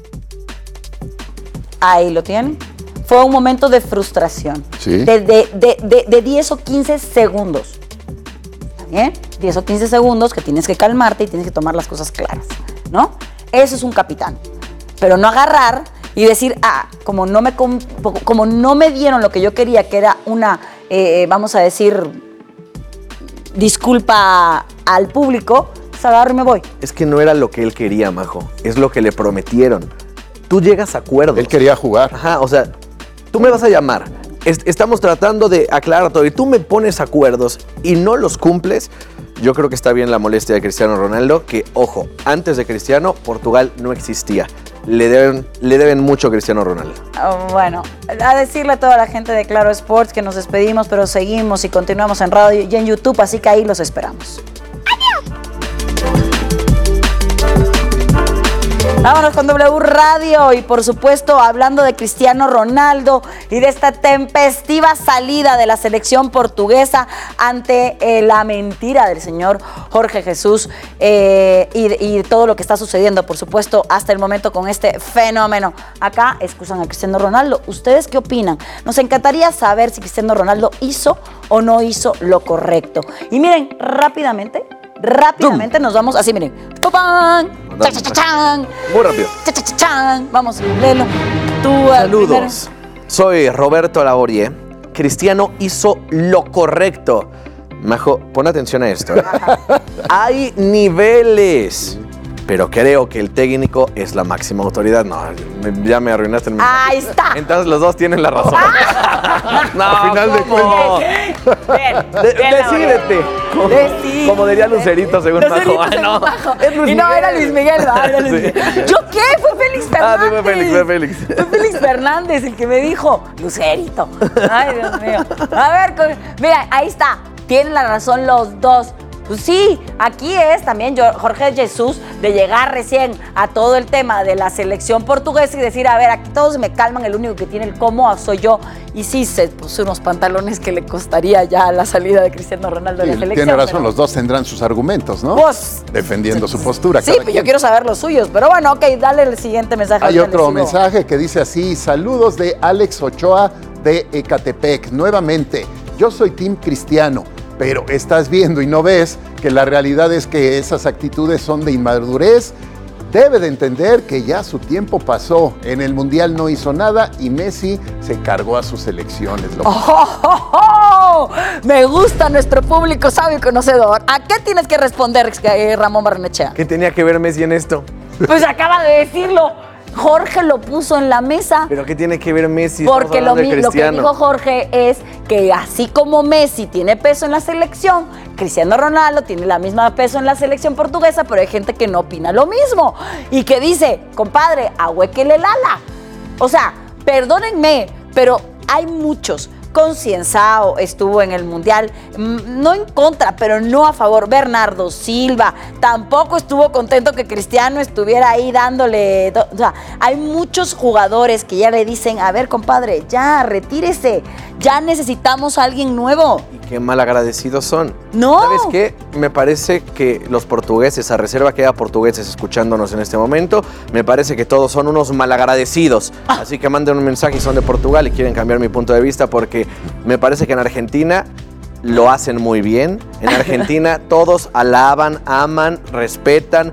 Ahí lo tienen. Fue un momento de frustración. Sí. De, de, de, de, de diez o quince segundos. ¿Está bien? diez o quince segundos que tienes que calmarte y tienes que tomar las cosas claras, ¿no? Eso es un capitán. Pero no agarrar y decir, ah, como no me, com- como no me dieron lo que yo quería, que era una, eh, vamos a decir, disculpa al público, pues agarro y me voy. Es que no era lo que él quería, Majo. Es lo que le prometieron. Tú llegas a acuerdos. Él quería jugar. Ajá, o sea, tú me vas a llamar. Es- estamos tratando de aclarar todo y tú me pones acuerdos y no los cumples. Yo creo que está bien la molestia de Cristiano Ronaldo, que, ojo, antes de Cristiano, Portugal no existía. Le deben, le deben mucho a Cristiano Ronaldo. Oh, bueno, a decirle a toda la gente de Claro Sports que nos despedimos, pero seguimos y continuamos en radio y en YouTube, así que ahí los esperamos. Vámonos con W Radio y por supuesto hablando de Cristiano Ronaldo y de esta tempestiva salida de la selección portuguesa ante eh, la mentira del señor Jorge Jesús eh, y, y todo lo que está sucediendo, por supuesto, hasta el momento con este fenómeno. Acá excusan a Cristiano Ronaldo. ¿Ustedes qué opinan? Nos encantaría saber si Cristiano Ronaldo hizo o no hizo lo correcto. Y miren, rápidamente, rápidamente nos vamos así, miren. ¡Pupán! ¡Cha, cha, cha, chan! Muy rápido. ¡Cha, cha, cha, chan! Vamos, léelo. Tú, al Saludos. Soy Roberto Laborie. Cristiano hizo lo correcto. Majo, pon atención a esto. ¿eh? Hay niveles. Pero creo que el técnico es la máxima autoridad. No, me- ya me arruinaste el mensaje. Ahí está. Entonces los dos tienen la razón. No, Al final de ¿cómo? Bien, De- bien, decídete. Como, Decídete. como diría Lucerito, según Lucerito, Majo. Ah, según no. Majo. Es Luis Y no, Miguel. era Luis Miguel, ¿verdad? Era Luis Sí. Miguel. ¿Yo qué? Fue Félix Fernández. Ah, sí, fue Félix, fue Félix. Fue Félix Fernández el que me dijo, Lucerito. Ay, Dios mío. A ver, con- mira, ahí está. Tienen la razón los dos. Pues sí, aquí es también yo- Jorge Jesús de llegar recién a todo el tema de la selección portuguesa y decir, a ver, aquí todos me calman, el único que tiene el cómo soy yo. Y sí, se puso unos pantalones que le costaría ya la salida de Cristiano Ronaldo de Sí, la selección. tiene razón, pero- los dos tendrán sus argumentos, ¿no? Pues, defendiendo su postura. Sí, cada pues yo quien. quiero saber los suyos, pero bueno, ok, dale el siguiente mensaje. Hay ahorita otro les sigo. mensaje que dice así: saludos de Alex Ochoa de Ecatepec. Nuevamente, yo soy Team Cristiano, pero estás viendo y no ves que la realidad es que esas actitudes son de inmadurez. Debe de entender que ya su tiempo pasó. En el Mundial no hizo nada y Messi se cargó a sus elecciones. Lo- ¡Oh, oh, oh! ¡Eso! Me gusta nuestro público sabio y conocedor. ¿A qué tienes que responder, eh, Ramón Barrenechea? ¿Qué tenía que ver Messi en esto? Pues acaba de decirlo. Jorge lo puso en la mesa. ¿Pero qué tiene que ver Messi? Porque lo, lo que dijo Jorge es que así como Messi tiene peso en la selección, Cristiano Ronaldo tiene la misma peso en la selección portuguesa, pero hay gente que no opina lo mismo. Y que dice, compadre, ahuéquele el ala. O sea, perdónenme, pero hay muchos. Concienzao estuvo en el Mundial, no en contra, pero no a favor. Bernardo Silva tampoco estuvo contento que Cristiano estuviera ahí dándole. O sea, hay muchos jugadores que ya le dicen, a ver, compadre, ya, retírese, ya necesitamos a alguien nuevo. Y qué malagradecidos son. No. ¿Sabes qué? Me parece que los portugueses, a reserva que haya portugueses escuchándonos en este momento, me parece que todos son unos malagradecidos. Ah. Así que manden un mensaje y son de Portugal y quieren cambiar mi punto de vista porque me parece que en Argentina lo hacen muy bien. En Argentina todos alaban, aman, respetan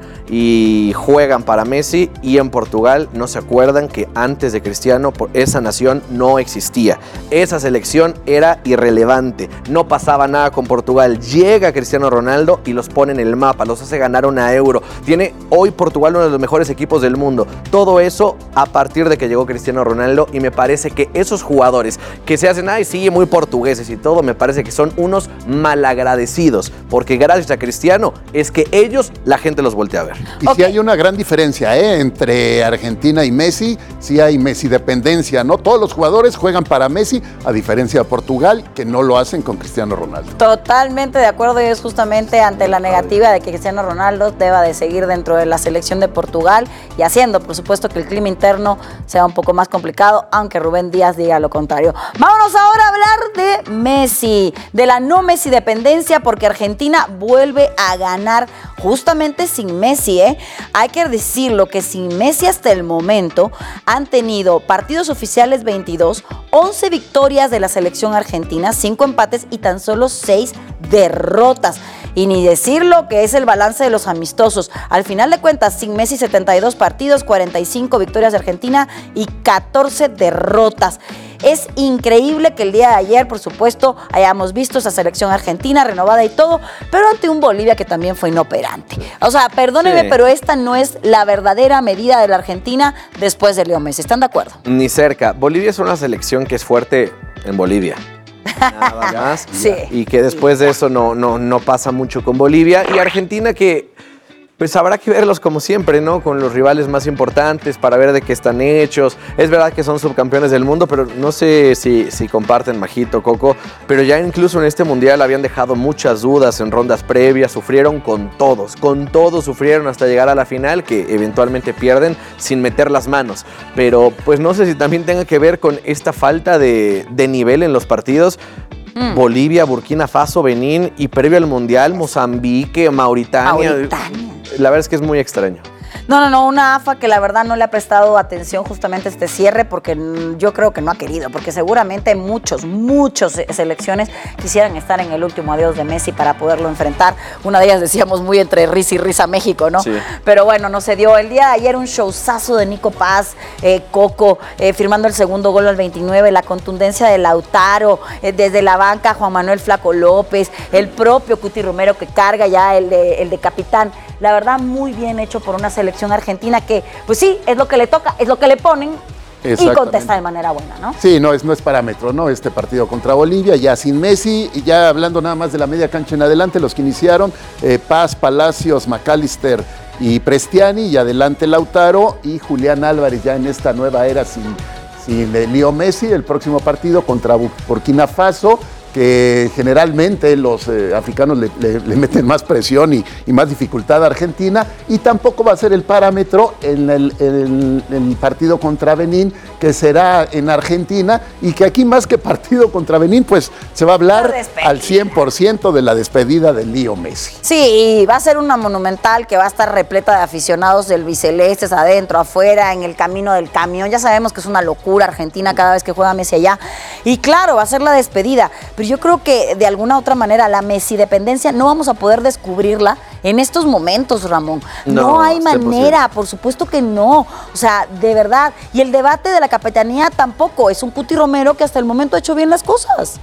y juegan para Messi. Y en Portugal no se acuerdan que antes de Cristiano esa nación no existía. Esa selección era irrelevante. No pasaba nada con Portugal. Llega Cristiano Ronaldo y los pone en el mapa, los hace ganar una Euro. Tiene hoy Portugal uno de los mejores equipos del mundo. Todo eso a partir de que llegó Cristiano Ronaldo, y me parece que esos jugadores que se hacen, ay, sí, muy portugueses y todo, me parece que son unos malagradecidos, porque gracias a Cristiano es que ellos, la gente los voltea a ver. Y okay. Sí hay una gran diferencia ¿eh? entre Argentina y Messi, sí hay Messi dependencia, ¿no? Todos los jugadores juegan para Messi, a diferencia de Portugal, que no lo hacen con Cristiano Ronaldo. Totalmente de acuerdo, y es justamente ante la negativa de que Cristiano Ronaldo deba de seguir dentro de la selección de Portugal y haciendo, por supuesto, que el clima interno sea un poco más complicado, aunque Rubén Díaz diga lo contrario. Vámonos ahora a hablar de Messi, de la no Messi dependencia, porque Argentina vuelve a ganar justamente sin Messi, ¿eh? Hay que decirlo que sin Messi hasta el momento han tenido partidos oficiales veintidós, once victorias de la selección argentina, cinco empates y tan solo seis derrotas. Y ni decir lo que es el balance de los amistosos. Al final de cuentas, sin Messi, setenta y dos partidos, cuarenta y cinco victorias de Argentina y catorce derrotas. Es increíble que el día de ayer, por supuesto, hayamos visto esa selección argentina renovada y todo, pero ante un Bolivia que también fue inoperante. O sea, perdónenme, sí. pero esta no es la verdadera medida de la Argentina después de Leo Messi. ¿Están de acuerdo? Ni cerca. Bolivia es una selección que es fuerte en Bolivia. Nada más. Sí. Y que después de eso no, no, no pasa mucho con Bolivia. Y Argentina que... pues habrá que verlos como siempre, ¿no? Con los rivales más importantes para ver de qué están hechos. Es verdad que son subcampeones del mundo, pero no sé si, si comparten, Majito, Coco, pero ya incluso en este mundial habían dejado muchas dudas en rondas previas, sufrieron con todos, con todos sufrieron hasta llegar a la final, que eventualmente pierden sin meter las manos. Pero pues no sé si también tenga que ver con esta falta de, de nivel en los partidos. Mm. Bolivia, Burkina Faso, Benín y previo al mundial, Mozambique, Mauritania. Mauritania. La verdad es que es muy extraño. No, no, no, una A F A que la verdad no le ha prestado atención justamente a este cierre, porque yo creo que no ha querido, porque seguramente muchos, muchos selecciones quisieran estar en el último adiós de Messi para poderlo enfrentar. Una de ellas decíamos muy entre risa y risa México, ¿no? Sí. Pero bueno, no se dio. El día de ayer un showzazo de Nico Paz, eh, Coco, eh, firmando el segundo gol al veintinueve, la contundencia de Lautaro, eh, desde la banca Juan Manuel Flaco López, el propio Cuti Romero que carga ya el de, el de capitán. La verdad, muy bien hecho por una selección argentina que, pues sí, es lo que le toca, es lo que le ponen y contesta de manera buena, ¿no? Sí, no es, no es parámetro, ¿no? Este partido contra Bolivia, ya sin Messi, y ya hablando nada más de la media cancha en adelante, los que iniciaron, eh, Paz, Palacios, McAllister y Prestiani, y adelante Lautaro y Julián Álvarez, ya en esta nueva era sin, sin Leo Messi, el próximo partido contra Burkina Faso, que generalmente los eh, africanos le, le, le meten más presión y, y más dificultad a Argentina, y tampoco va a ser el parámetro en el, el, el partido contra Benín, que será en Argentina, y que aquí más que partido contra Benín, pues se va a hablar al cien por ciento de la despedida de Leo Messi. Sí, va a ser una monumental que va a estar repleta de aficionados del bicelestes, adentro, afuera, en el camino del camión. Ya sabemos que es una locura Argentina cada vez que juega Messi allá, y claro, va a ser la despedida. Pero yo creo que de alguna otra manera la Messi dependencia no vamos a poder descubrirla en estos momentos, Ramón. No, no hay manera, por supuesto que no. O sea, de verdad. Y el debate de la capitanía tampoco. Es un Cuti Romero que hasta el momento ha hecho bien las cosas.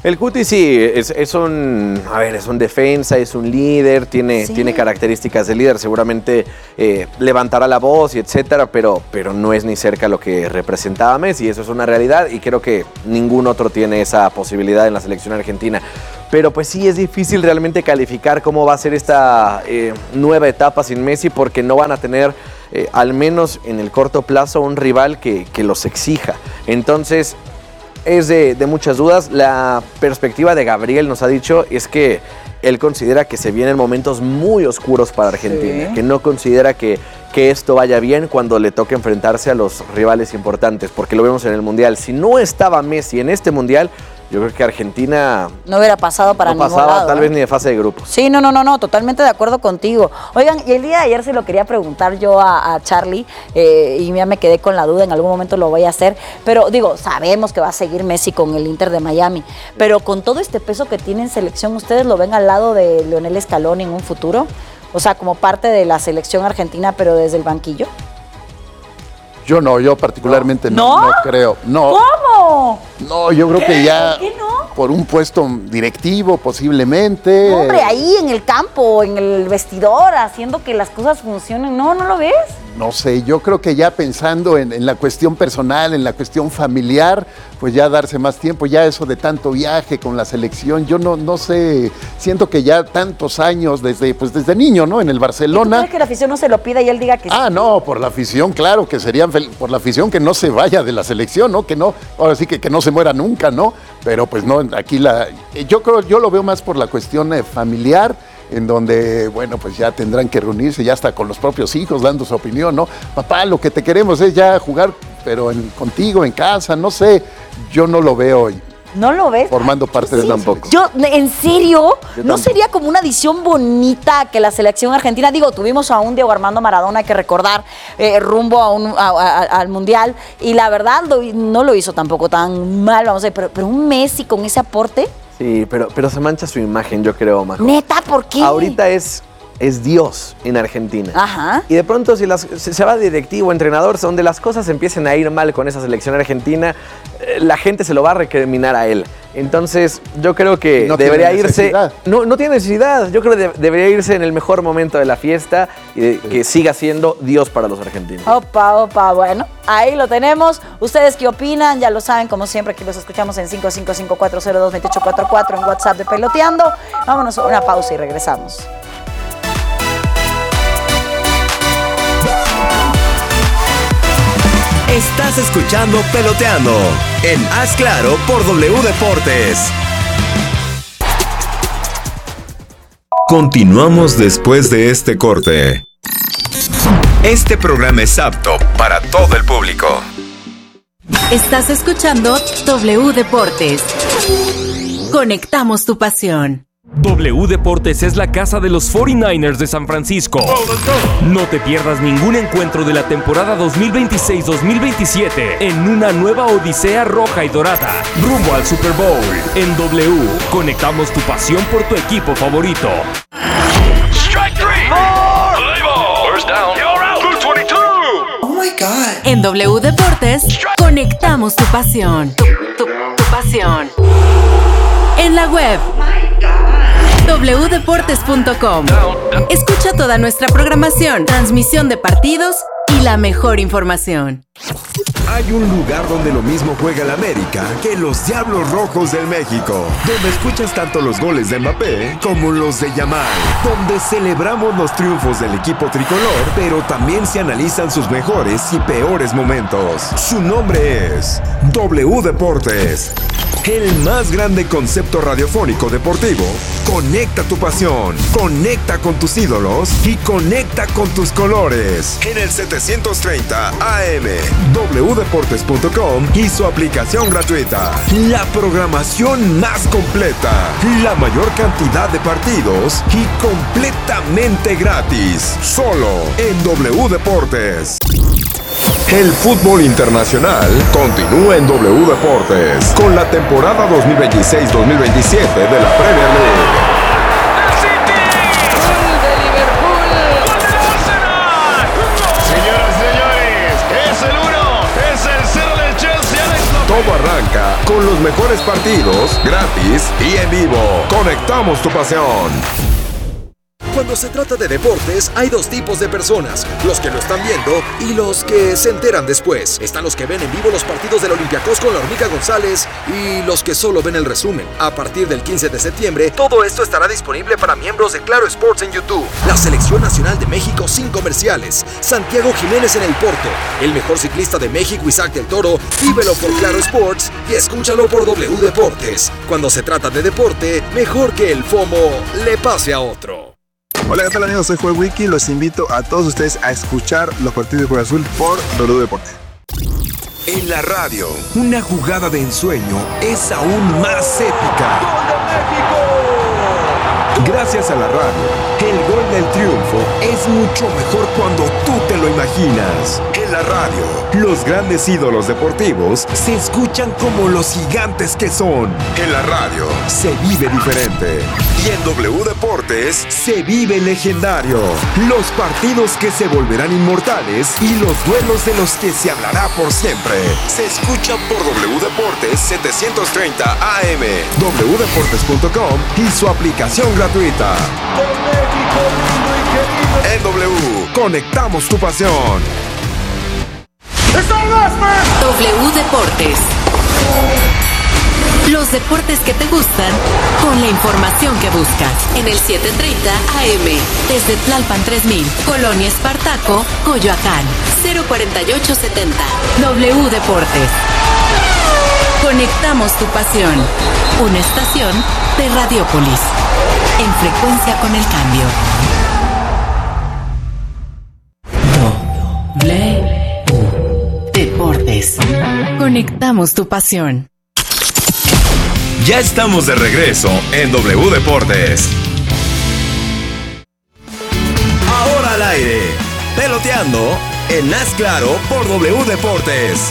El Cuti sí, es, es un, a ver, es un defensa, es un líder, tiene, Sí. tiene características de líder, seguramente eh, levantará la voz y etcétera, pero, pero no es ni cerca lo que representaba Messi, eso es una realidad y creo que ningún otro tiene esa posibilidad en la selección argentina. Pero pues sí, es difícil realmente calificar cómo va a ser esta eh, nueva etapa sin Messi porque no van a tener, eh, al menos en el corto plazo, un rival que, que los exija. Entonces, es de, de muchas dudas. La perspectiva de Gabriel nos ha dicho es que él considera que se vienen momentos muy oscuros para Argentina, Sí. que no considera que, que esto vaya bien cuando le toque enfrentarse a los rivales importantes, porque lo vemos en el Mundial. Si no estaba Messi en este Mundial, yo creo que Argentina No hubiera pasado para no ningún pasaba lado, tal ¿eh? vez ni de fase de grupos. Sí, no, no, no, no, totalmente de acuerdo contigo. Oigan, y el día de ayer se lo quería preguntar yo a, a Charlie eh, y ya me quedé con la duda, en algún momento lo voy a hacer, pero digo, sabemos que va a seguir Messi con el Inter de Miami, pero con todo este peso que tiene en selección, ¿ustedes lo ven al lado de Lionel Scaloni en un futuro? O sea, como parte de la selección argentina, pero desde el banquillo. Yo no, yo particularmente no, ¿No? no creo. No. ¿Cómo? No, yo creo que ya ¿Por qué no? por un puesto directivo posiblemente. No, hombre, ahí en el campo, en el vestidor, haciendo que las cosas funcionen. No, ¿no lo ves? No sé, yo creo que ya pensando en, en la cuestión personal, en la cuestión familiar, pues ya darse más tiempo, ya eso de tanto viaje con la selección, yo no, no sé, siento que ya tantos años desde, pues desde niño, ¿no? En el ¿Tú Barcelona. crees que la afición no se lo pida y él diga que sí? Ah, no, por la afición, claro, que serían fel- por la afición que no se vaya de la selección, ¿no? Que no, ahora sí que, que no se muera nunca, ¿no? Pero pues no, aquí la, yo creo, yo lo veo más por la cuestión eh, familiar, en donde, bueno, pues ya tendrán que reunirse ya hasta con los propios hijos dando su opinión, ¿no? Papá, lo que te queremos es ya jugar, pero en- contigo, en casa, no sé, yo no lo veo ¿No lo ves? formando parte de Sí, la selección. Yo, ¿en serio? Yo ¿No tampoco. sería como una adición bonita que la selección argentina, digo, tuvimos a un Diego Armando Maradona, hay que recordar, eh, rumbo a un, a- a- al Mundial, y la verdad lo- no lo hizo tampoco tan mal, vamos a ver, pero, pero un Messi con ese aporte, Sí, pero, pero se mancha su imagen, yo creo, Majo. neta, ¿por qué? Ahorita es, es Dios en Argentina. Ajá. Y de pronto si las, se, se va directivo, entrenador, donde las cosas empiecen a ir mal con esa selección argentina, eh, la gente se lo va a recriminar a él. Entonces, yo creo que Y no debería tiene irse. necesidad. No, no tiene necesidad. Yo creo que de- debería irse en el mejor momento de la fiesta y de- que siga siendo Dios para los argentinos. Opa, opa, bueno, ahí lo tenemos. ¿Ustedes qué opinan? Ya lo saben, como siempre, aquí los escuchamos en cinco cinco cinco, cuatro cero dos, dos ocho cuatro cuatro en WhatsApp de Peloteando. Vámonos a una pausa y regresamos. Estás escuchando Peloteando en Haz Claro por W Deportes. Continuamos después de este corte. Este programa es apto para todo el público. Estás escuchando W Deportes. Conectamos tu pasión. W Deportes es la casa de los cuarenta y nueve ers de San Francisco. No te pierdas ningún encuentro de la temporada dos mil veintiséis dos mil veintisiete en una nueva odisea roja y dorada, rumbo al Super Bowl. En W, conectamos tu pasión por tu equipo favorito. Strike three. Play ball. First down. You're out. Blue twenty-two. Oh my God. En W Deportes, conectamos tu pasión. Tu, tu, tu pasión. En la web doble u deportes punto com. Escucha toda nuestra programación, transmisión de partidos y la mejor información. Hay un lugar donde lo mismo juega el América que los Diablos Rojos del México, donde escuchas tanto los goles de Mbappé como los de Yamal, donde celebramos los triunfos del equipo tricolor, pero también se analizan sus mejores y peores momentos. Su nombre es W Deportes, el más grande concepto radiofónico deportivo. Conecta tu pasión, conecta con tus ídolos y conecta con tus colores. En el setecientos treinta A M, w deportes punto com y su aplicación gratuita. La programación más completa, la mayor cantidad de partidos y completamente gratis. Solo en W Deportes. El fútbol internacional continúa en W Deportes con la temporada dos mil veintiséis dos mil veintisiete de la Premier League. Señoras y señores, es el uno, es el cero del Chelsea. Alex López. Todo arranca con los mejores partidos, gratis y en vivo. Conectamos tu pasión. Cuando se trata de deportes, hay dos tipos de personas, los que lo están viendo y los que se enteran después. Están los que ven en vivo los partidos del Olympiacos con la Hormiga González y los que solo ven el resumen. A partir del quince de septiembre, todo esto estará disponible para miembros de Claro Sports en YouTube. La Selección Nacional de México sin comerciales. Santiago Jiménez en el Porto. El mejor ciclista de México, Isaac del Toro. Vívelo por Claro Sports y escúchalo por W Deportes. Cuando se trata de deporte, mejor que el FOMO le pase a otro. Hola, ¿qué tal amigos? Soy Joel Wiki. Los invito a todos ustedes a escuchar los partidos de Cruz Azul por W Deportes. En la radio, una jugada de ensueño es aún más épica. ¡Gol de México! Gracias a la radio, el gol del triunfo es mucho mejor cuando tú te lo imaginas. En la radio, los grandes ídolos deportivos se escuchan como los gigantes que son. En la radio, se vive diferente. Y en W Deportes, se vive legendario. Los partidos que se volverán inmortales y los duelos de los que se hablará por siempre. Se escucha por W Deportes setecientos treinta A M, w deportes punto com y su aplicación gratuita. En W, conectamos tu pasión. W Deportes. Los deportes que te gustan con la información que buscas. En el setecientos treinta A M, desde Tlalpan tres mil, Colonia Espartaco, Coyoacán, cero cuarenta y ocho setenta. W Deportes. Conectamos tu pasión. Una estación de Radiopolis. En frecuencia con el cambio. W Deportes. Conectamos tu pasión. Ya estamos de regreso en W Deportes. Ahora al aire, peloteando en Haz Claro por W Deportes.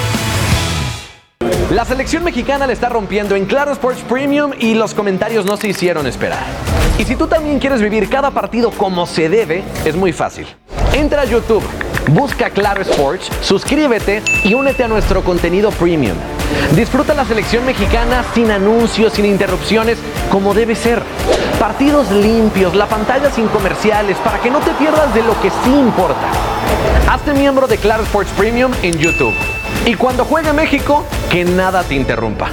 La selección mexicana le está rompiendo en Claro Sports Premium y los comentarios no se hicieron esperar. Y si tú también quieres vivir cada partido como se debe, es muy fácil. Entra a YouTube, busca Claro Sports, suscríbete y únete a nuestro contenido premium. Disfruta la selección mexicana sin anuncios, sin interrupciones, como debe ser. Partidos limpios, la pantalla sin comerciales, para que no te pierdas de lo que sí importa. Hazte miembro de Claro Sports Premium en YouTube. Y cuando juegue México, que nada te interrumpa.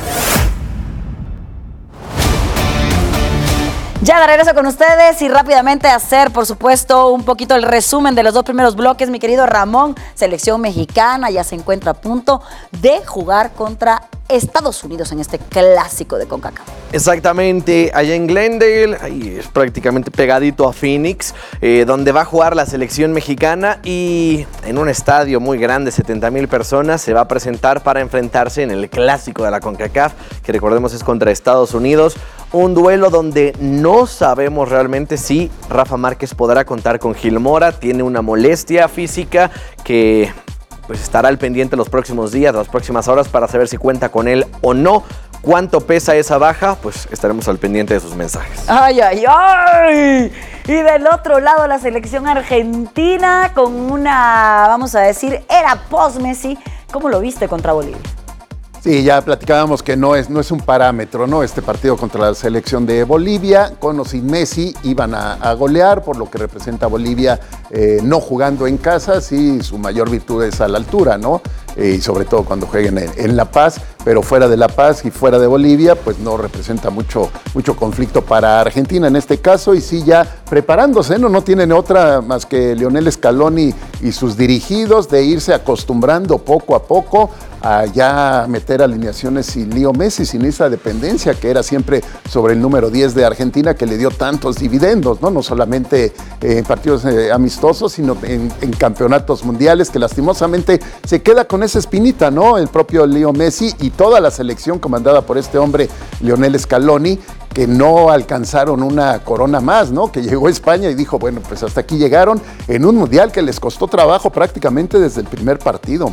Ya de regreso con ustedes y rápidamente hacer, por supuesto, un poquito el resumen de los dos primeros bloques. Mi querido Ramón, selección mexicana ya se encuentra a punto de jugar contra Estados Unidos en este clásico de CONCACAF. Exactamente, allá en Glendale, ahí es prácticamente pegadito a Phoenix, eh, donde va a jugar la selección mexicana y en un estadio muy grande, setenta mil personas, se va a presentar para enfrentarse en el clásico de la CONCACAF, que recordemos es contra Estados Unidos. Un duelo donde no sabemos realmente si Rafa Márquez podrá contar con Gil Mora. Tiene una molestia física que pues estará al pendiente los próximos días, las próximas horas para saber si cuenta con él o no. ¿Cuánto pesa esa baja? Pues estaremos al pendiente de sus mensajes. ¡Ay, ay, ay! Y del otro lado la selección argentina con una, vamos a decir, era post-Messi. ¿Cómo lo viste contra Bolivia? Sí, ya platicábamos que no es, no es un parámetro, ¿no? Este partido contra la selección de Bolivia, con o sin Messi, iban a, a golear, por lo que representa a Bolivia eh, no jugando en casa, sí, su mayor virtud es a la altura, ¿no? Eh, y sobre todo cuando jueguen en, en La Paz, pero fuera de La Paz y fuera de Bolivia, pues no representa mucho, mucho conflicto para Argentina en este caso, y sí ya preparándose, ¿no? No tienen otra más que Lionel Scaloni y sus dirigidos de irse acostumbrando poco a poco a ya meter alineaciones sin Leo Messi, sin esa dependencia que era siempre sobre el número diez de Argentina, que le dio tantos dividendos, ¿no? No solamente en partidos eh, amistosos, sino en, en campeonatos mundiales, que lastimosamente se queda con esa espinita, ¿no? El propio Leo Messi y toda la selección comandada por este hombre, Lionel Scaloni, que no alcanzaron una corona más, ¿no? Que llegó a España y dijo, bueno, pues hasta aquí llegaron en un mundial que les costó trabajo prácticamente desde el primer partido, Majo.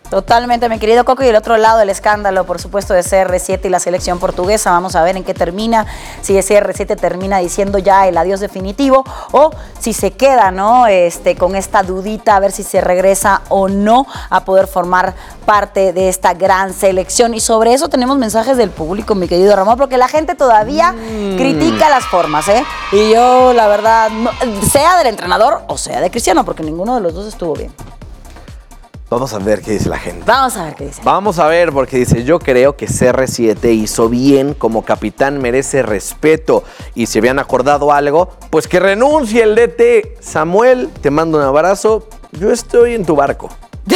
Totalmente, mi querido Coco. Y el otro lado, el escándalo, por supuesto, de C R siete y la selección portuguesa. Vamos a ver en qué termina, si C R siete termina diciendo ya el adiós definitivo o si se queda, ¿no? Este, con esta dudita, a ver si se regresa o no a poder formar parte de esta gran selección. Y sobre eso tenemos mensajes del público, mi querido Ramón, porque la gente todavía mm. critica las formas, ¿eh? Y yo, la verdad, no, sea del entrenador o sea de Cristiano, porque ninguno de los dos estuvo bien. Vamos a ver qué dice la gente. Vamos a ver qué dice. Vamos a ver, porque dice, yo creo que C R siete hizo bien, como capitán merece respeto. Y si habían acordado algo, pues que renuncie el D T. Samuel, te mando un abrazo. Yo estoy en tu barco.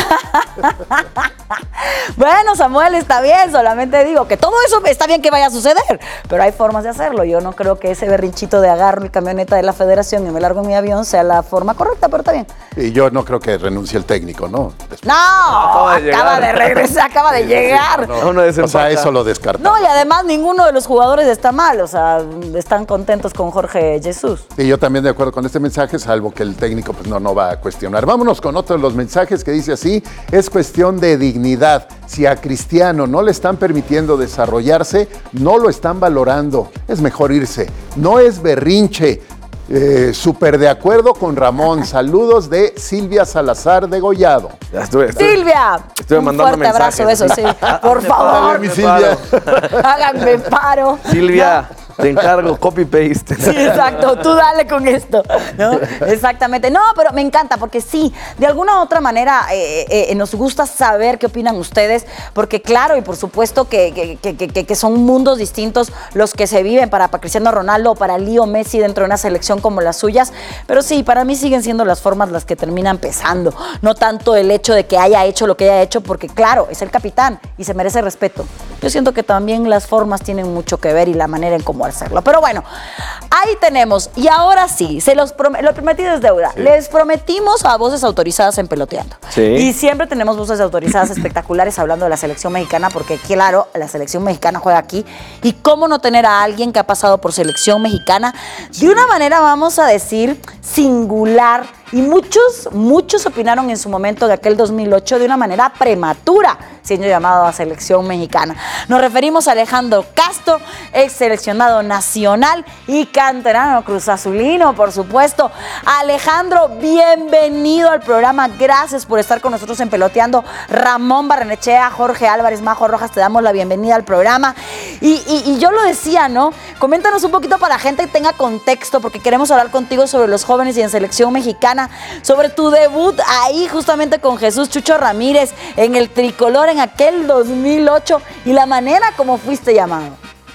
Bueno, Samuel, está bien, solamente digo que todo eso está bien que vaya a suceder, pero hay formas de hacerlo. Yo no creo que ese berrinchito de agarro mi camioneta de la federación y me largo en mi avión sea la forma correcta, pero está bien. Y yo no creo que renuncie el técnico, ¿no? Después. No, acaba de, acaba de regresar, acaba de sí, llegar. No, no, o sea, eso lo descarta. No, y además ninguno de los jugadores está mal, o sea, están contentos con Jorge Jesús. Y yo también de acuerdo con este mensaje, salvo que el técnico pues no, no va a cuestionar. Vámonos con otro de los mensajes que dice así, es cuestión de dignidad. Si a Cristiano no le están permitiendo desarrollarse, no lo están valorando, es mejor irse. No es berrinche. Eh, súper de acuerdo con Ramón. Saludos de Silvia Salazar de Gollado. Estuve, estuve, Silvia, estuve un mandando fuerte mensajes. abrazo, eso sí. Por favor, mi Silvia. Háganme paro. Silvia, no. Te encargo, copy-paste. Sí, exacto, tú dale con esto, ¿no? Exactamente. No, pero me encanta porque sí, de alguna u otra manera eh, eh, nos gusta saber qué opinan ustedes, porque claro, y por supuesto que, que, que, que, que son mundos distintos los que se viven para, para Cristiano Ronaldo o para Leo Messi dentro de una selección como las suyas, pero sí, para mí siguen siendo las formas las que terminan pesando, no tanto el hecho de que haya hecho lo que haya hecho, porque claro, es el capitán y se merece respeto. Yo siento que también las formas tienen mucho que ver y la manera en cómo hacerlo. Pero bueno, ahí tenemos. Y ahora sí, se los prom- lo prometido es deuda. Sí. Les prometimos a voces autorizadas en Peloteando. Sí. Y siempre tenemos voces autorizadas espectaculares hablando de la selección mexicana, porque claro, la selección mexicana juega aquí. Y cómo no tener a alguien que ha pasado por selección mexicana de una manera, vamos a decir, singular. Y muchos, muchos opinaron en su momento de aquel dos mil ocho de una manera prematura, siendo llamado a selección mexicana. Nos referimos a Alejandro Castro, ex seleccionado nacional y canterano cruzazulino, por supuesto. Alejandro, bienvenido al programa. Gracias por estar con nosotros en Peloteando. Ramón Barrenechea, Jorge Álvarez, Majo Rojas, te damos la bienvenida al programa. Y, y, y yo lo decía, ¿no? Coméntanos un poquito para la gente que tenga contexto, porque queremos hablar contigo sobre los jóvenes y en selección mexicana, sobre tu debut ahí justamente con Jesús Chucho Ramírez en el tricolor en aquel dos mil ocho y la manera como fuiste llamado.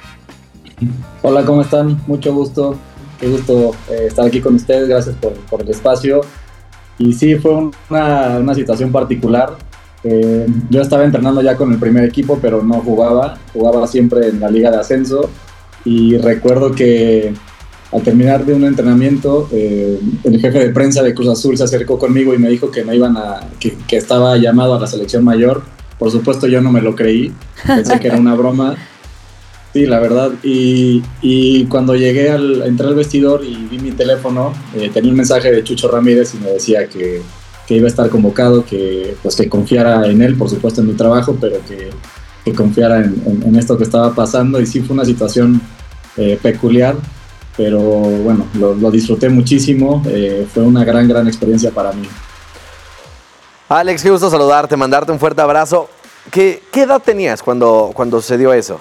Hola, ¿cómo están? Mucho gusto, qué gusto eh, estar aquí con ustedes, gracias por, por el espacio. Y sí, fue una, una situación particular. Eh, yo estaba entrenando ya con el primer equipo, pero no jugaba, jugaba siempre en la liga de ascenso y recuerdo que al terminar de un entrenamiento, eh, el jefe de prensa de Cruz Azul se acercó conmigo y me dijo que me iban a, que, que estaba llamado a la selección mayor. Por supuesto, yo no me lo creí, pensé que era una broma. Sí, la verdad. Y, y cuando llegué al, entré al vestidor y vi mi teléfono, eh, tenía un mensaje de Chucho Ramírez y me decía que, que iba a estar convocado, que, pues, que confiara en él, por supuesto en mi trabajo, pero que, que confiara en, en, en esto que estaba pasando. Y sí fue una situación eh, peculiar. Pero bueno, lo, lo disfruté muchísimo, eh, fue una gran, gran experiencia para mí. Alex, qué gusto saludarte, mandarte un fuerte abrazo. ¿Qué, qué edad tenías cuando, cuando se dio eso?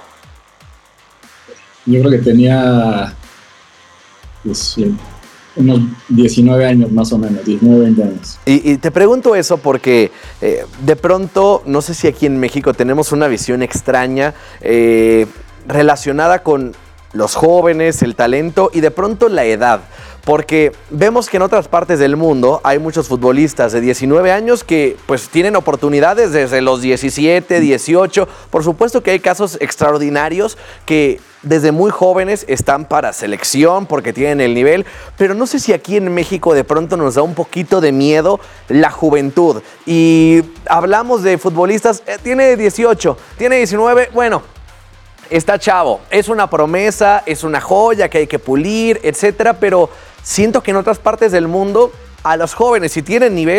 Yo creo que tenía pues, unos diecinueve años más o menos, diecinueve, veinte años. Y, y te pregunto eso porque eh, de pronto, no sé si aquí en México tenemos una visión extraña eh, relacionada con los jóvenes, el talento y de pronto la edad, porque vemos que en otras partes del mundo hay muchos futbolistas de diecinueve años que pues tienen oportunidades desde los diecisiete, dieciocho, por supuesto que hay casos extraordinarios que desde muy jóvenes están para selección porque tienen el nivel, pero no sé si aquí en México de pronto nos da un poquito de miedo la juventud y hablamos de futbolistas, eh, tiene dieciocho, tiene diecinueve, bueno, está chavo, es una promesa, es una joya que hay que pulir, etcétera, pero siento que en otras partes del mundo a los jóvenes, si tienen nivel,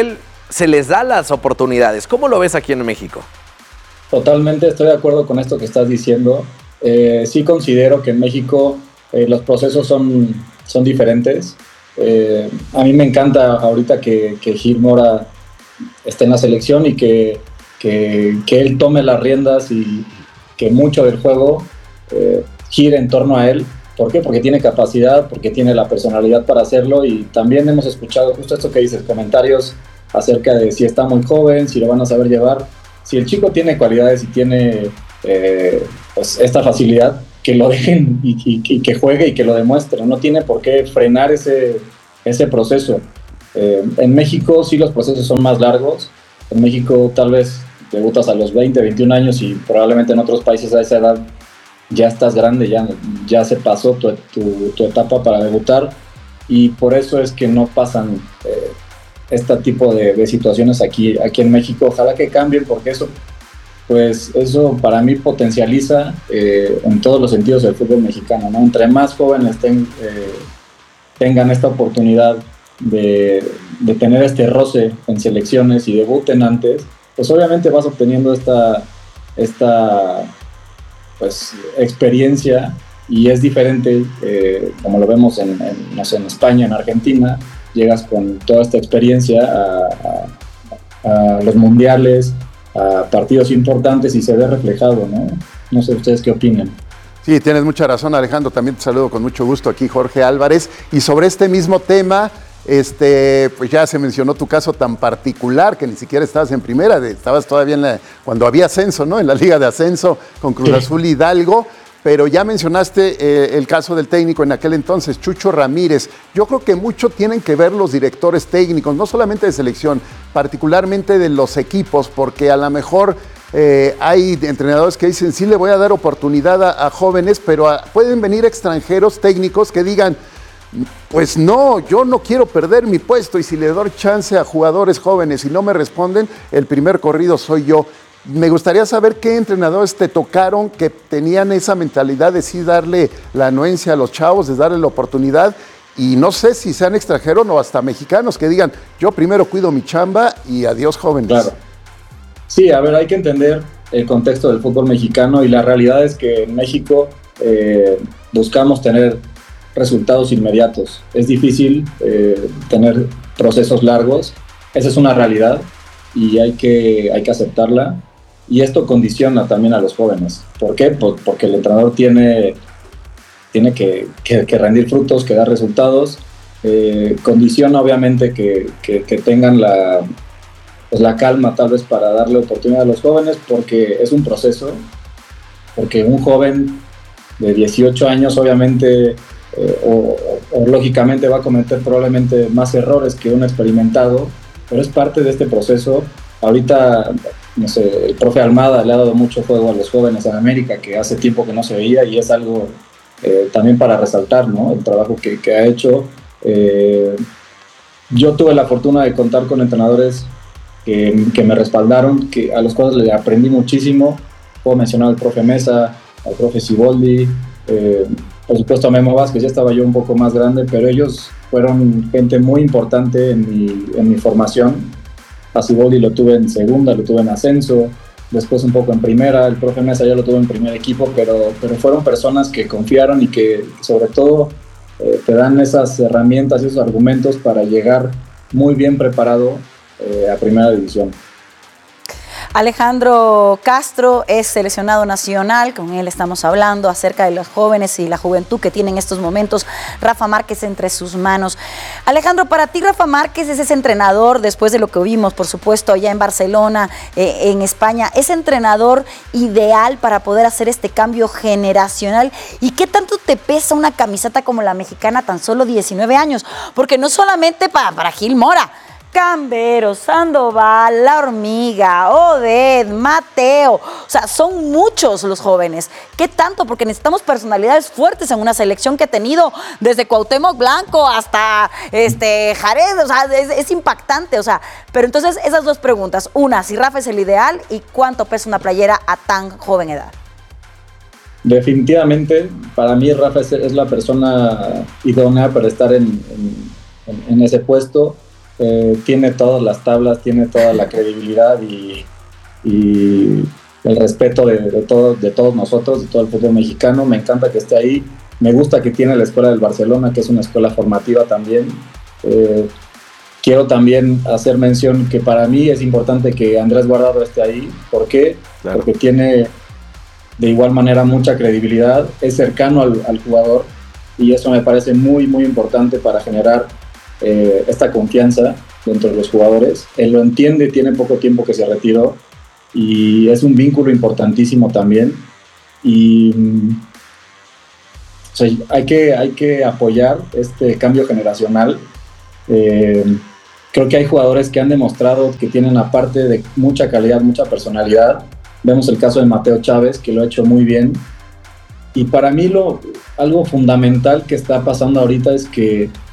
se les da las oportunidades. ¿Cómo lo ves aquí en México? Totalmente estoy de acuerdo con esto que estás diciendo. Eh, sí considero que en México eh, los procesos son, son diferentes. Eh, a mí me encanta ahorita que, que Gil Mora esté en la selección y que, que, que él tome las riendas y que mucho del juego eh, gire en torno a él. ¿Por qué? Porque tiene capacidad, porque tiene la personalidad para hacerlo, y también hemos escuchado justo esto que dices, comentarios acerca de si está muy joven, si lo van a saber llevar. Si el chico tiene cualidades y tiene eh, pues esta facilidad, que lo dejen y, y, y que juegue y que lo demuestre. No tiene por qué frenar ese, ese proceso. Eh, en México sí los procesos son más largos. En México tal vez debutas a los veinte, veintiún años y probablemente en otros países a esa edad ya estás grande, ya, ya se pasó tu, tu, tu etapa para debutar, y por eso es que no pasan eh, este tipo de, de situaciones aquí, aquí en México. Ojalá que cambien, porque eso, pues, eso para mí potencializa eh, en todos los sentidos el fútbol mexicano, ¿no? Entre más jóvenes ten, eh, tengan esta oportunidad de, de tener este roce en selecciones y debuten antes, pues obviamente vas obteniendo esta, esta pues, experiencia, y es diferente, eh, como lo vemos en, en, no sé, en España, en Argentina. Llegas con toda esta experiencia a, a, a los mundiales, a partidos importantes, y se ve reflejado, ¿no? No sé ustedes qué opinan. Sí, tienes mucha razón, Alejandro. También te saludo con mucho gusto aquí, Jorge Álvarez. Y sobre este mismo tema, este, pues ya se mencionó tu caso tan particular, que ni siquiera estabas en primera, de, estabas todavía en la, cuando había ascenso, ¿no? En la Liga de Ascenso con Cruz Azul Hidalgo. Pero ya mencionaste eh, el caso del técnico en aquel entonces, Chucho Ramírez. Yo creo que mucho tienen que ver los directores técnicos, no solamente de selección, particularmente de los equipos, porque a lo mejor eh, hay entrenadores que dicen, sí le voy a dar oportunidad a, a jóvenes, pero a, pueden venir extranjeros técnicos que digan, pues no, yo no quiero perder mi puesto, y si le doy chance a jugadores jóvenes y no me responden, el primer corrido soy yo. Me gustaría saber qué entrenadores te tocaron que tenían esa mentalidad de sí darle la anuencia a los chavos, de darle la oportunidad, y no sé si sean extranjeros o hasta mexicanos que digan, yo primero cuido mi chamba y adiós jóvenes. Claro. Sí, a ver, hay que entender el contexto del fútbol mexicano, y la realidad es que en México eh, buscamos tener resultados inmediatos. Es difícil eh, tener procesos largos, esa es una realidad y hay que, hay que aceptarla. Y esto condiciona también a los jóvenes. ¿Por qué? Pues porque el entrenador tiene, tiene que, que, que rendir frutos, que dar resultados. Eh, condiciona obviamente que, que, que tengan la, pues la calma tal vez para darle oportunidad a los jóvenes, porque es un proceso. Porque un joven de dieciocho años obviamente eh, o, o lógicamente va a cometer probablemente más errores que un experimentado, pero es parte de este proceso. Ahorita, no sé, el profe Almada le ha dado mucho juego a los jóvenes en América, que hace tiempo que no se veía, y es algo eh, también para resaltar, ¿no? El trabajo que, que ha hecho. Eh, yo tuve la fortuna de contar con entrenadores que, que me respaldaron, que, a los cuales le aprendí muchísimo. Puedo mencionar al profe Mesa, al profe Siboldi, eh, por supuesto a Memo Vázquez. Ya estaba yo un poco más grande, pero ellos fueron gente muy importante en mi, en mi formación. A Siboldi lo tuve en segunda, lo tuve en ascenso, después un poco en primera. El profe Mesa ya lo tuve en primer equipo, pero, pero fueron personas que confiaron y que sobre todo eh, te dan esas herramientas y esos argumentos para llegar muy bien preparado eh, a primera división. Alejandro Castro es seleccionado nacional, con él estamos hablando acerca de los jóvenes y la juventud que tienen en estos momentos Rafa Márquez entre sus manos. Alejandro, para ti Rafa Márquez es ese entrenador, después de lo que vimos, por supuesto, allá en Barcelona, eh, en España, ese entrenador ideal para poder hacer este cambio generacional. ¿Y qué tanto te pesa una camiseta como la mexicana, tan solo diecinueve años? Porque no solamente para, para Gil Mora, Cambero, Sandoval, La Hormiga, Oded, Mateo, o sea, son muchos los jóvenes. ¿Qué tanto? Porque necesitamos personalidades fuertes en una selección que ha tenido desde Cuauhtémoc Blanco hasta este Jared, o sea, es, es impactante, o sea, pero entonces esas dos preguntas, una, si Rafa es el ideal y cuánto pesa una playera a tan joven edad. Definitivamente, para mí Rafa es, es la persona idónea para estar en, en, en ese puesto. eh, tiene todas las tablas, tiene toda la credibilidad y, y el respeto de, de, todo, de todos nosotros, de todo el fútbol mexicano. Me encanta que esté ahí. Me gusta que tiene la escuela del Barcelona, que es una escuela formativa también. Eh, quiero también hacer mención que para mí es importante que Andrés Guardado esté ahí. ¿Por qué? Claro. Porque tiene de igual manera mucha credibilidad, es cercano al, al jugador y eso me parece muy, muy importante para generar eh, esta confianza dentro de los jugadores. Él lo entiende, tiene poco tiempo que se retiró y es un vínculo importantísimo también. Y o sea, hay, que, hay que apoyar este cambio generacional. Eh, creo que hay jugadores que han demostrado que tienen, aparte de mucha calidad, mucha personalidad. Vemos el caso de Mateo Chávez, que lo ha hecho muy bien. Y para mí lo, algo fundamental que está pasando ahorita es que